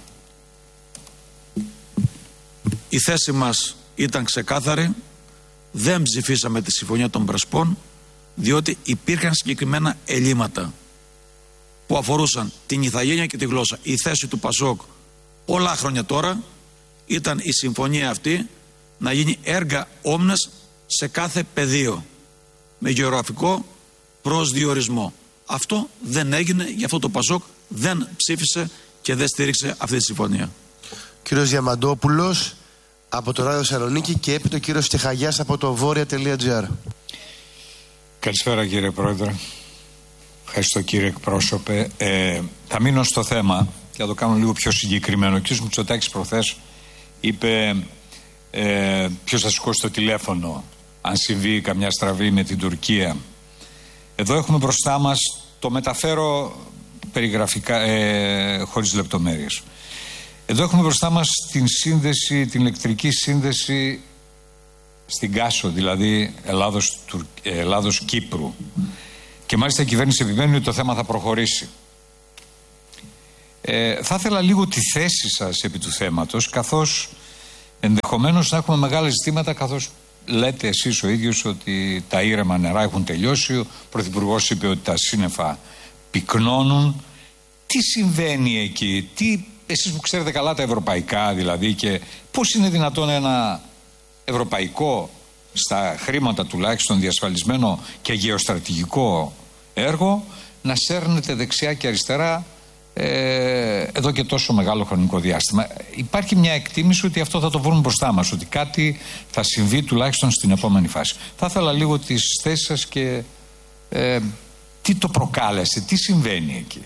Η θέση μας ήταν ξεκάθαρη. Δεν ψηφίσαμε τη συμφωνία των Πρεσπών διότι υπήρχαν συγκεκριμένα ελλείμματα που αφορούσαν την ηθαγένεια και τη γλώσσα. Η θέση του Πασόκ πολλά χρόνια τώρα ήταν η συμφωνία αυτή να γίνει έργα όμνες σε κάθε πεδίο με γεωγραφικό προσδιορισμό. Αυτό δεν έγινε, γι' αυτό το Πασόκ δεν ψήφισε και δεν στήριξε αυτή τη συμφωνία. Κύριος Διαμαντόπουλος από το Ράδιο Θεσσαλονίκη και έπειτα ο κύριος Στεχαγιάς από το βόρεια.gr. Καλησπέρα κύριε Πρόεδρε. Ευχαριστώ κύριε εκπρόσωπε. Ε, θα μείνω στο θέμα και θα το κάνω λίγο πιο συγκεκριμένο. Ο κ. Μητσοτάκης προχθές είπε ε, ποιος θα σηκώσει το τηλέφωνο αν συμβεί καμιά στραβή με την Τουρκία. Εδώ έχουμε μπροστά μας, το μεταφέρω περιγραφικά, ε, χωρίς λεπτομέρειες. Εδώ έχουμε μπροστά μας την σύνδεση, την ηλεκτρική σύνδεση στην Κάσο, δηλαδή Ελλάδος, Τουρ, Ελλάδος Κύπρου. Και μάλιστα η κυβέρνηση επιμένει ότι το θέμα θα προχωρήσει. Ε, θα ήθελα λίγο τη θέση σας επί του θέματος, καθώς ενδεχομένως να έχουμε μεγάλα ζητήματα, καθώς λέτε εσείς ο ίδιος ότι τα ήρεμα νερά έχουν τελειώσει, ο Πρωθυπουργός είπε ότι τα σύννεφα πυκνώνουν. Τι συμβαίνει εκεί, τι, εσείς που ξέρετε καλά τα ευρωπαϊκά δηλαδή, και πώς είναι δυνατόν ένα ευρωπαϊκό, στα χρήματα τουλάχιστον διασφαλισμένο και γεωστρατηγικό έργο, να σέρνεται δεξιά και αριστερά ε, εδώ και τόσο μεγάλο χρονικό διάστημα. Υπάρχει μια εκτίμηση ότι αυτό θα το βρουν μπροστά μας, ότι κάτι θα συμβεί τουλάχιστον στην επόμενη φάση. Θα ήθελα λίγο τις θέσεις σας και ε, τι το προκάλεσε, τι συμβαίνει εκεί.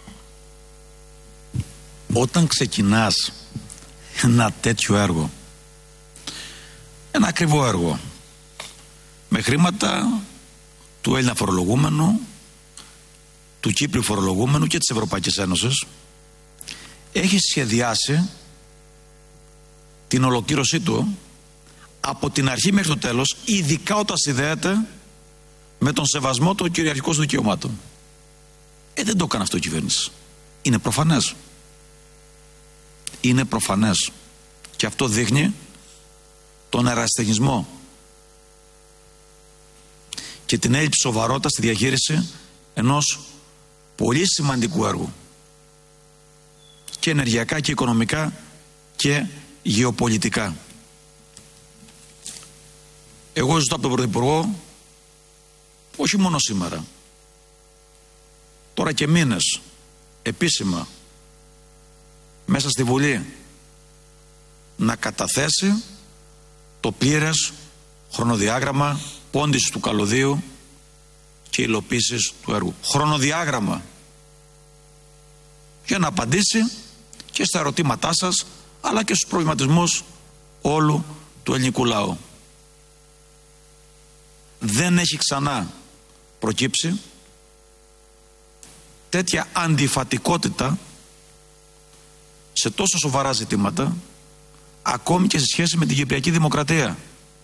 Όταν ξεκινάς ένα τέτοιο έργο, ένα ακριβό έργο, με χρήματα του Έλληνα φορολογούμενου, του Κύπριου φορολογούμενου και της Ευρωπαϊκής Ένωσης, έχει σχεδιάσει την ολοκλήρωσή του από την αρχή μέχρι το τέλος, ειδικά όταν συνδέεται με τον σεβασμό των κυριαρχικών δικαιωμάτων. Ε, δεν το έκανε αυτό η κυβέρνηση. Είναι προφανές. Είναι προφανές. Και αυτό δείχνει τον ερασιτεχνισμό και την έλλειψη σοβαρότητα στη διαχείριση ενός πολύ σημαντικού έργου, και ενεργειακά και οικονομικά και γεωπολιτικά. Εγώ ζητώ από τον Πρωθυπουργό, όχι μόνο σήμερα, τώρα και μήνες, επίσημα μέσα στη Βουλή, να καταθέσει το πλήρες χρονοδιάγραμμα πόντισης του καλωδίου και υλοποίησης του έργου. Χρονοδιάγραμμα για να απαντήσει και στα ερωτήματά σας, αλλά και στους προβληματισμούς όλου του ελληνικού λαού. Δεν έχει ξανά προκύψει τέτοια αντιφατικότητα σε τόσο σοβαρά ζητήματα, ακόμη και σε σχέση με την Κυπριακή Δημοκρατία.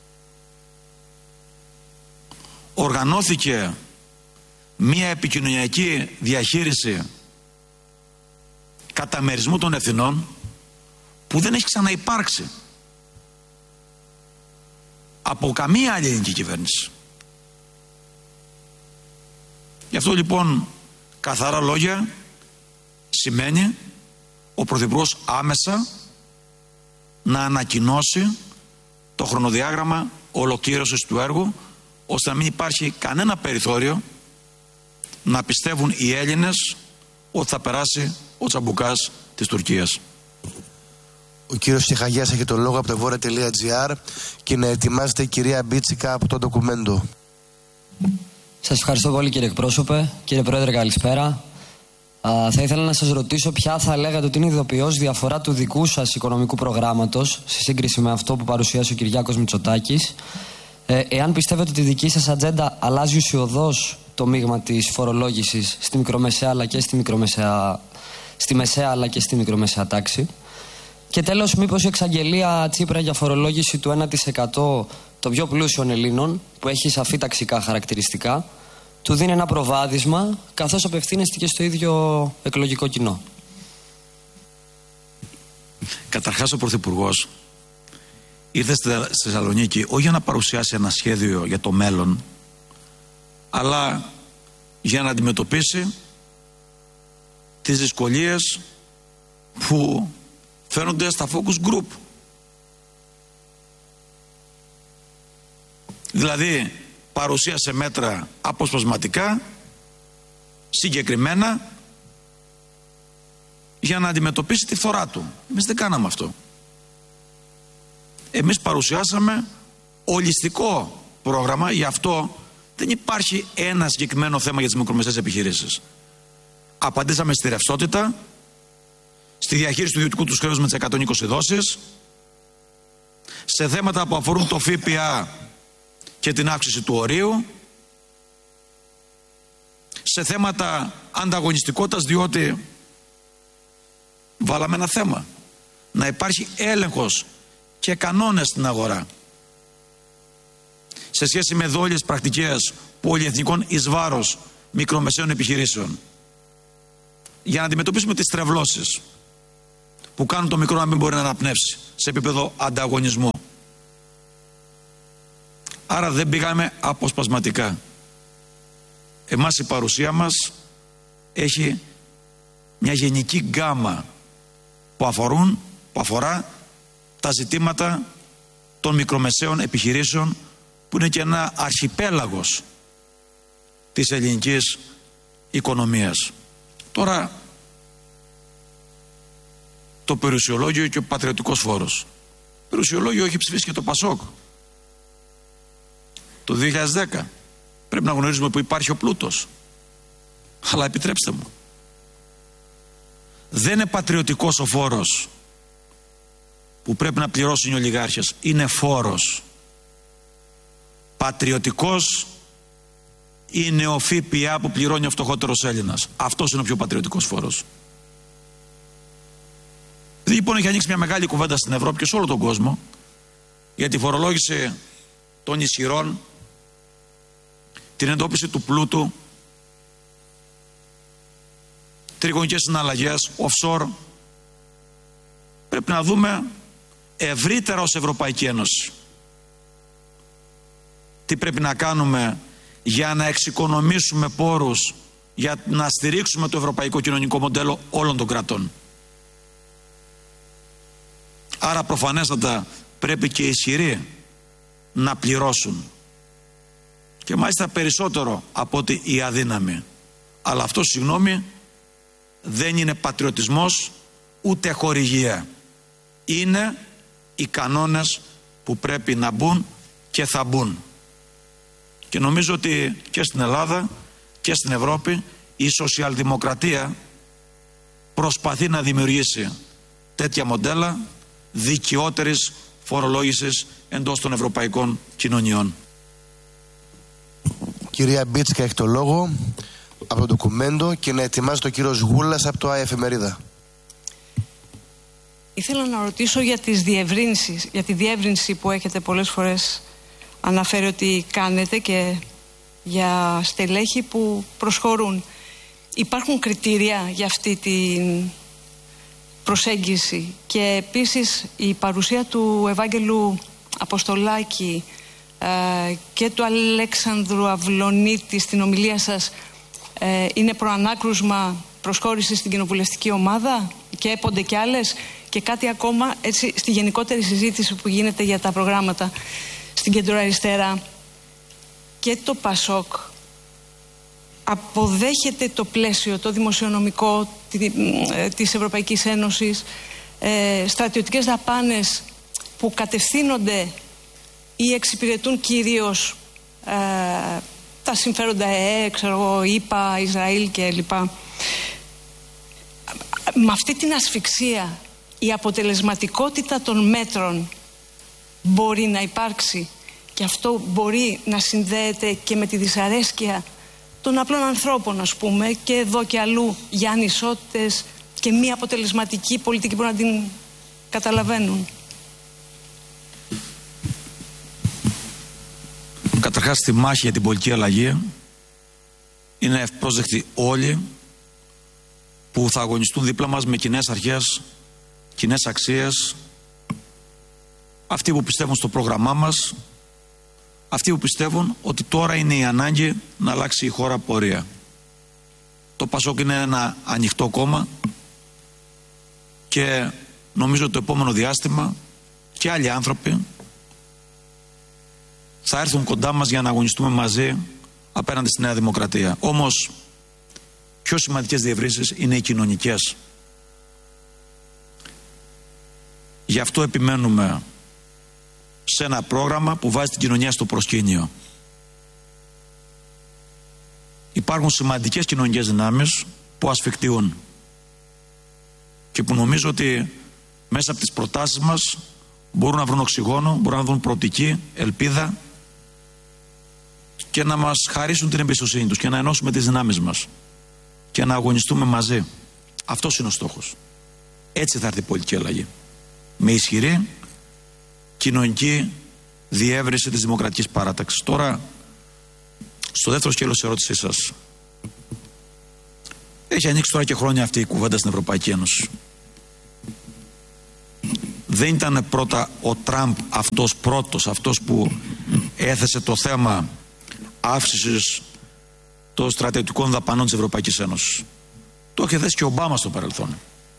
Οργανώθηκε μία επικοινωνιακή διαχείριση καταμερισμού των ευθυνών που δεν έχει ξαναυπάρξει από καμία άλλη ελληνική κυβέρνηση. Γι' αυτό λοιπόν, καθαρά λόγια, σημαίνει ο Πρωθυπουργός άμεσα να ανακοινώσει το χρονοδιάγραμμα ολοκλήρωσης του έργου, ώστε να μην υπάρχει κανένα περιθώριο να πιστεύουν οι Έλληνες ότι θα περάσει ο τσαμπουκάς της Τουρκίας. Ο κύριος Τσιχαγιάς έχει το λόγο από το βόρεια τελεία τζι άρ και να ετοιμάζεται η κυρία Μπίτσικα από το ντοκουμέντο. Σας ευχαριστώ πολύ κύριε εκπρόσωπε. Κύριε Πρόεδρε, καλησπέρα. Α, θα ήθελα να σας ρωτήσω ποια θα λέγατε ότι είναι ειδοποιώς διαφορά του δικού σας οικονομικού προγράμματος σε σύγκριση με αυτό που παρουσίασε ο Κυριάκος Μητσοτάκης. Ε, εάν πιστεύετε ότι η δική σας ατζέντα αλλάζει ουσιωδώς το μείγμα της φορολόγησης στη μικρομεσαία αλλά και στη μικρομεσαία, στη μεσαία αλλά και στη μικρομεσαία τάξη. Και τέλος, μήπως η εξαγγελία Τσίπρα για φορολόγηση του ένα τοις εκατό των πιο πλούσιων Ελλήνων, που έχει σαφή ταξικά χαρακτηριστικά, του δίνει ένα προβάδισμα, καθώς απευθύνεστε και στο ίδιο εκλογικό κοινό. Καταρχάς, ο Πρωθυπουργός ήρθε στη Θεσσαλονίκη όχι για να παρουσιάσει ένα σχέδιο για το μέλλον, αλλά για να αντιμετωπίσει τις δυσκολίες που φαίνονται στα focus group. Δηλαδή παρουσίασε μέτρα αποσπασματικά, συγκεκριμένα, για να αντιμετωπίσει τη φθορά του. Εμείς δεν κάναμε αυτό. Εμείς παρουσιάσαμε ολιστικό πρόγραμμα, γι' αυτό δεν υπάρχει ένα συγκεκριμένο θέμα για τις μικρομεσαίες επιχειρήσεις. Απαντήσαμε στη ρευστότητα, στη διαχείριση του ιδιωτικού του χρέους με τις εκατόν είκοσι δόσεις, σε θέματα που αφορούν το ΦΠΑ και την αύξηση του ορίου, σε θέματα ανταγωνιστικότητας, διότι βάλαμε ένα θέμα, να υπάρχει έλεγχος και κανόνες στην αγορά σε σχέση με δόλιες πρακτικές πολυεθνικών εις βάρος μικρομεσαίων επιχειρήσεων. για να αντιμετωπίσουμε τις τρευλώσεις που κάνουν το μικρό να μην μπορεί να αναπνεύσει σε επίπεδο ανταγωνισμού. Άρα δεν πήγαμε αποσπασματικά. Εμάς η παρουσία μας έχει μια γενική γκάμα που, αφορούν, που αφορά τα ζητήματα των μικρομεσαίων επιχειρήσεων, που είναι και ένα αρχιπέλαγος της ελληνικής οικονομίας. Τώρα, το περιουσιολόγιο και ο πατριωτικός φόρος. Περιουσιολόγιο έχει ψηφίσει και το ΠΑΣΟΚ το δύο χιλιάδες δέκα. Πρέπει να γνωρίζουμε που υπάρχει ο πλούτος. Αλλά επιτρέψτε μου, δεν είναι πατριωτικός ο φόρος που πρέπει να πληρώσουν οι ολιγάρχες. Είναι φόρος. Πατριωτικός είναι ο ΦΠΑ που πληρώνει ο φτωχότερος Έλληνας. Αυτός είναι ο πιο πατριωτικός φόρος. Λοιπόν, έχει ανοίξει μια μεγάλη κουβέντα στην Ευρώπη και σε όλο τον κόσμο για τη φορολόγηση των ισχυρών, την εντόπιση του πλούτου, τριγωνικές συναλλαγές, offshore. Πρέπει να δούμε ευρύτερα ως Ευρωπαϊκή Ένωση τι πρέπει να κάνουμε για να εξοικονομήσουμε πόρους, για να στηρίξουμε το ευρωπαϊκό κοινωνικό μοντέλο όλων των κρατών. Άρα προφανέστατα πρέπει και οι ισχυροί να πληρώσουν, και μάλιστα περισσότερο από ότι οι αδύναμοι. Αλλά αυτό, συγγνώμη, δεν είναι πατριωτισμός ούτε χορηγία. Είναι οι κανόνες που πρέπει να μπουν και θα μπουν. Και νομίζω ότι και στην Ελλάδα και στην Ευρώπη η σοσιαλδημοκρατία προσπαθεί να δημιουργήσει τέτοια μοντέλα δικαιότερης φορολόγησης εντός των ευρωπαϊκών κοινωνιών. Κυρία Μπίτσκα έχει το λόγο από το ντοκουμέντο και να ετοιμάζει το κύριος Γούλας από το ΑΕ Εφημερίδα. Ήθελα να ρωτήσω για τις διευρύνσεις, για τη διεύρυνση που έχετε πολλές φορές αναφέρει ότι κάνετε και για στελέχη που προσχωρούν. Υπάρχουν κριτήρια για αυτή την προσέγγιση? Και επίσης η παρουσία του Ευάγγελου Αποστολάκη ε, και του Αλέξανδρου Αυλονίτη στην ομιλία σας ε, είναι προανάκρουσμα προσχώρηση στην κοινοβουλευτική ομάδα, και έπονται κι άλλες? Και κάτι ακόμα, έτσι, στη γενικότερη συζήτηση που γίνεται για τα προγράμματα στην κεντροαριστερά, και το ΠΑΣΟΚ αποδέχεται το πλαίσιο, το δημοσιονομικό της Ευρωπαϊκής Ένωσης, ε, στρατιωτικές δαπάνες που κατευθύνονται ή εξυπηρετούν κυρίως ε, τα συμφέροντα ΕΕ, ξέρω εγώ, ΙΠΑ, Ισραήλ κλπ. Με αυτή την ασφυξία η αποτελεσματικότητα των μέτρων μπορεί να υπάρξει, και αυτό μπορεί να συνδέεται και με τη δυσαρέσκεια των απλών ανθρώπων, ας πούμε, και εδώ και αλλού, για ανισότητες και μη αποτελεσματική πολιτική που να την καταλαβαίνουν. Καταρχάς, στη μάχη για την πολιτική αλλαγή είναι ευπρόσδεκτοι όλοι που θα αγωνιστούν δίπλα μας με κοινές αρχές, κοινές αξίες, αυτοί που πιστεύουν στο πρόγραμμά μας, αυτοί που πιστεύουν ότι τώρα είναι η ανάγκη να αλλάξει η χώρα πορεία. Το ΠΑΣΟΚ είναι ένα ανοιχτό κόμμα και νομίζω ότι το επόμενο διάστημα και άλλοι άνθρωποι θα έρθουν κοντά μας για να αγωνιστούμε μαζί απέναντι στη Νέα Δημοκρατία. Όμως πιο σημαντικές διευρύνσεις είναι οι κοινωνικές. Γι' αυτό επιμένουμε σε ένα πρόγραμμα που βάζει την κοινωνία στο προσκήνιο. Υπάρχουν σημαντικές κοινωνικές δυνάμεις που ασφικτιούν και που νομίζω ότι μέσα από τις προτάσεις μας μπορούν να βρουν οξυγόνο, μπορούν να βρουν προοπτική, ελπίδα και να μας χαρίσουν την εμπιστοσύνη τους και να ενώσουμε τις δυνάμεις μας και να αγωνιστούμε μαζί. Αυτός είναι ο στόχος. Έτσι θα έρθει η πολιτική αλλαγή. Με ισχυρή κοινωνική διεύρυνση της δημοκρατικής παράταξης. Τώρα, στο δεύτερο σκέλος της ερώτησής σας, Έχει ανοίξει τώρα και χρόνια αυτή η κουβέντα στην Ευρωπαϊκή Ένωση. Δεν ήταν πρώτα ο Τραμπ αυτός πρώτος, αυτός που έθεσε το θέμα αύξησης των στρατιωτικών δαπανών της Ευρωπαϊκής Ένωσης. Το είχε θέσει και ο Ομπάμα στο παρελθόν.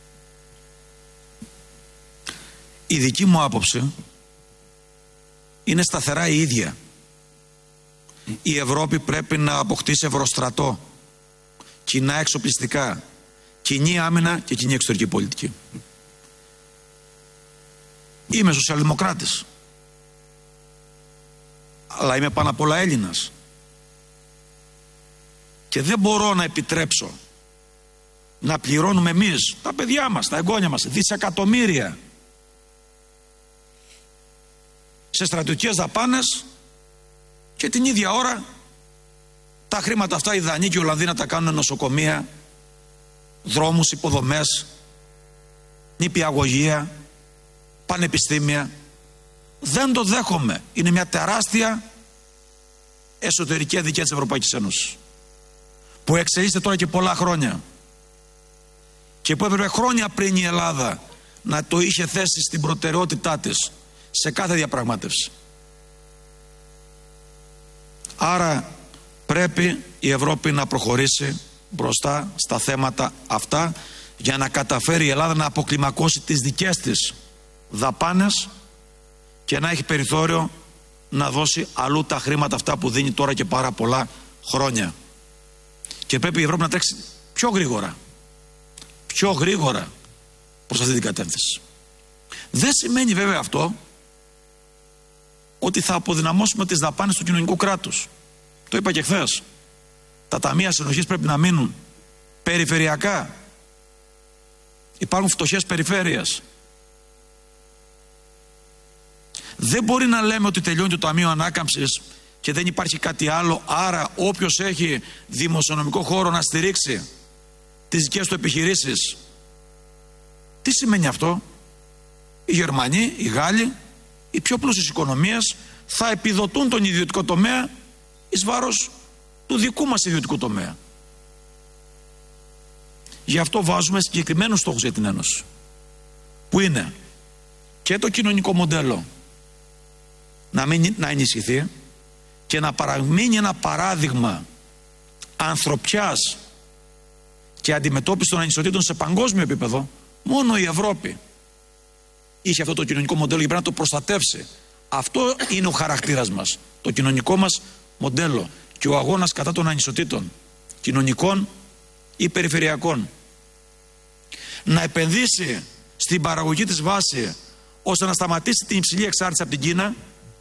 Η δική μου άποψη είναι σταθερά η ίδια. Η Ευρώπη πρέπει να αποκτήσει ευρωστρατό, κοινά εξοπλιστικά, κοινή άμυνα και κοινή εξωτερική πολιτική. Είμαι σοσιαλδημοκράτης, αλλά είμαι πάνω απ' όλα Έλληνας και δεν μπορώ να επιτρέψω να πληρώνουμε εμείς, τα παιδιά μας, τα εγγόνια μας, δισεκατομμύρια σε στρατιωτικές δαπάνες και την ίδια ώρα τα χρήματα αυτά οι Δανείοι και οι Ολλανδοί να τα κάνουν νοσοκομεία, δρόμους, υποδομές, νηπιαγωγεία, πανεπιστήμια. Δεν το δέχομαι. Είναι μια τεράστια εσωτερική αδικία της Ευρωπαϊκής Ένωσης που εξελίσσεται τώρα και πολλά χρόνια και που έπρεπε χρόνια πριν η Ελλάδα να το είχε θέσει στην προτεραιότητά της σε κάθε διαπραγμάτευση. Άρα πρέπει η Ευρώπη να προχωρήσει μπροστά στα θέματα αυτά για να καταφέρει η Ελλάδα να αποκλιμακώσει τις δικές της δαπάνες και να έχει περιθώριο να δώσει αλλού τα χρήματα αυτά που δίνει τώρα και πάρα πολλά χρόνια. Και πρέπει η Ευρώπη να τρέξει πιο γρήγορα, πιο γρήγορα προς αυτή την κατεύθυνση. Δεν σημαίνει βέβαια αυτό ότι θα αποδυναμώσουμε τις δαπάνες του κοινωνικού κράτους. Το είπα και χθες. Τα ταμεία συνοχής πρέπει να μείνουν περιφερειακά. Υπάρχουν φτωχές περιφέρειες. Δεν μπορεί να λέμε ότι τελειώνει το Ταμείο Ανάκαμψης και δεν υπάρχει κάτι άλλο, άρα όποιος έχει δημοσιονομικό χώρο να στηρίξει τις δικές του επιχειρήσεις. Τι σημαίνει αυτό? Οι Γερμανοί, οι Γάλλοι, οι πιο πλούσιες οικονομίες θα επιδοτούν τον ιδιωτικό τομέα εις βάρος του δικού μας ιδιωτικού τομέα. Γι' αυτό βάζουμε συγκεκριμένους στόχους για την Ένωση, που είναι και το κοινωνικό μοντέλο να, μην, να ενισχυθεί και να παραμείνει ένα παράδειγμα ανθρωπιάς και αντιμετώπιση των ανισοτήτων σε παγκόσμιο επίπεδο. Μόνο η Ευρώπη είχε αυτό το κοινωνικό μοντέλο και πρέπει να το προστατεύσει. Αυτό είναι ο χαρακτήρας μας, το κοινωνικό μας μοντέλο και ο αγώνας κατά των ανισοτήτων, κοινωνικών ή περιφερειακών. Να επενδύσει στην παραγωγή της βάση ώστε να σταματήσει την υψηλή εξάρτηση από την Κίνα,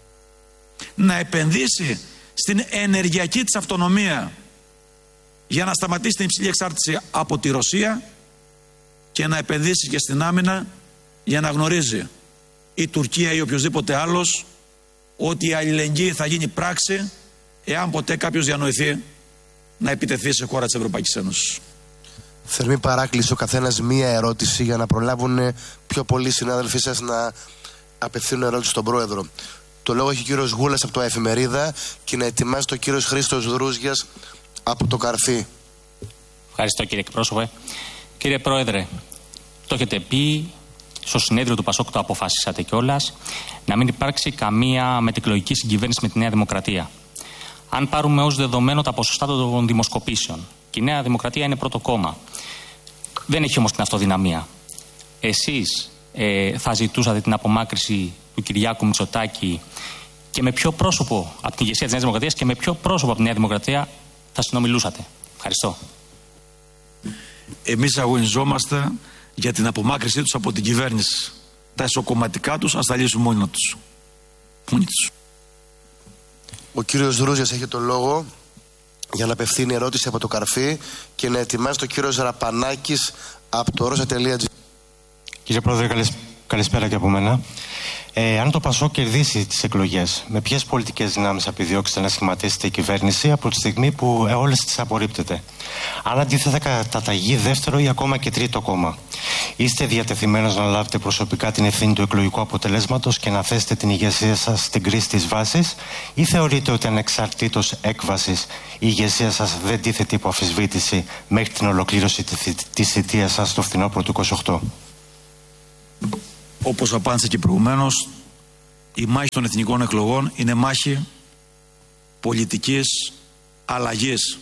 να επενδύσει στην ενεργειακή της αυτονομία για να σταματήσει την υψηλή εξάρτηση από τη Ρωσία και να επενδύσει και στην άμυνα για να γνωρίζει η Τουρκία ή οποιοδήποτε άλλος ότι η αλληλεγγύη θα γίνει πράξη εάν ποτέ κάποιος διανοηθεί να επιτεθεί σε χώρα της Ευρωπαϊκής Ένωσης. Θερμή παράκληση ο καθένας μία ερώτηση για να προλάβουν πιο πολλοί συνάδελφοί σας να απευθύνουν ερώτηση στον Πρόεδρο. Το λόγο έχει ο κύριος Γούλας από το Εφημερίδα και να ετοιμάζει το κύριος Χρήστος Δρούζιας από το Καρφί. Ευχαριστώ κύριε εκπρόσωπε. Κύριε Πρόεδρε, το έχετε πει, στο συνέδριο του Πασόκ το αποφασίσατε κιόλας, να μην υπάρξει καμία μετεκλογική συγκυβέρνηση με τη Νέα Δημοκρατία. Αν πάρουμε ως δεδομένο τα ποσοστά των δημοσκοπήσεων, και η Νέα Δημοκρατία είναι πρώτο κόμμα, δεν έχει όμως την αυτοδυναμία. Εσείς ε, θα ζητούσατε την απομάκρυση του Κυριάκου Μητσοτάκη και με ποιο πρόσωπο από την ηγεσία της Νέας Δημοκρατίας και με ποιο πρόσωπο από τη Νέα Δημοκρατία θα συνομιλούσατε? Ευχαριστώ. Εμείς αγωνιζόμαστε για την απομάκρυσή τους από την κυβέρνηση. Τα εσωκομματικά τους ας τα λύσουν μόνοι τους. Μόνοι τους. Ο κύριος Δρούζιας έχει το λόγο για να απευθύνει ερώτηση από το Καρφί και να ετοιμάσει το κύριος Ραπανάκης από το rosa.gr. Κύριε Πρόεδρε, καλησπέρα και από μένα. Ε, αν το ΠΑΣΟΚ κερδίσει τις εκλογές, με ποιες πολιτικές δυνάμεις επιδιώξετε να σχηματίσετε η κυβέρνηση από τη στιγμή που ε, όλες τις απορρίπτετε? Αν αντίθετα καταταγεί δεύτερο ή ακόμα και τρίτο κόμμα, είστε διατεθειμένος να λάβετε προσωπικά την ευθύνη του εκλογικού αποτελέσματος και να θέσετε την ηγεσία σας στην κρίση της βάσης, ή θεωρείτε ότι ανεξαρτήτως έκβασης η ηγεσία σας δεν τίθεται υπό αμφισβήτηση μέχρι την ολοκλήρωση της θητείας σας το φθινόπωρο του είκοσι οκτώ? Όπως απάντησα και προηγουμένως, η μάχη των εθνικών εκλογών είναι μάχη πολιτικής αλλαγής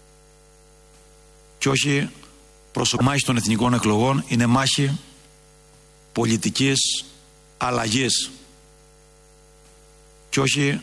και όχι προσωπική. Μάχη των εθνικών εκλογών είναι μάχη πολιτικής αλλαγής και όχι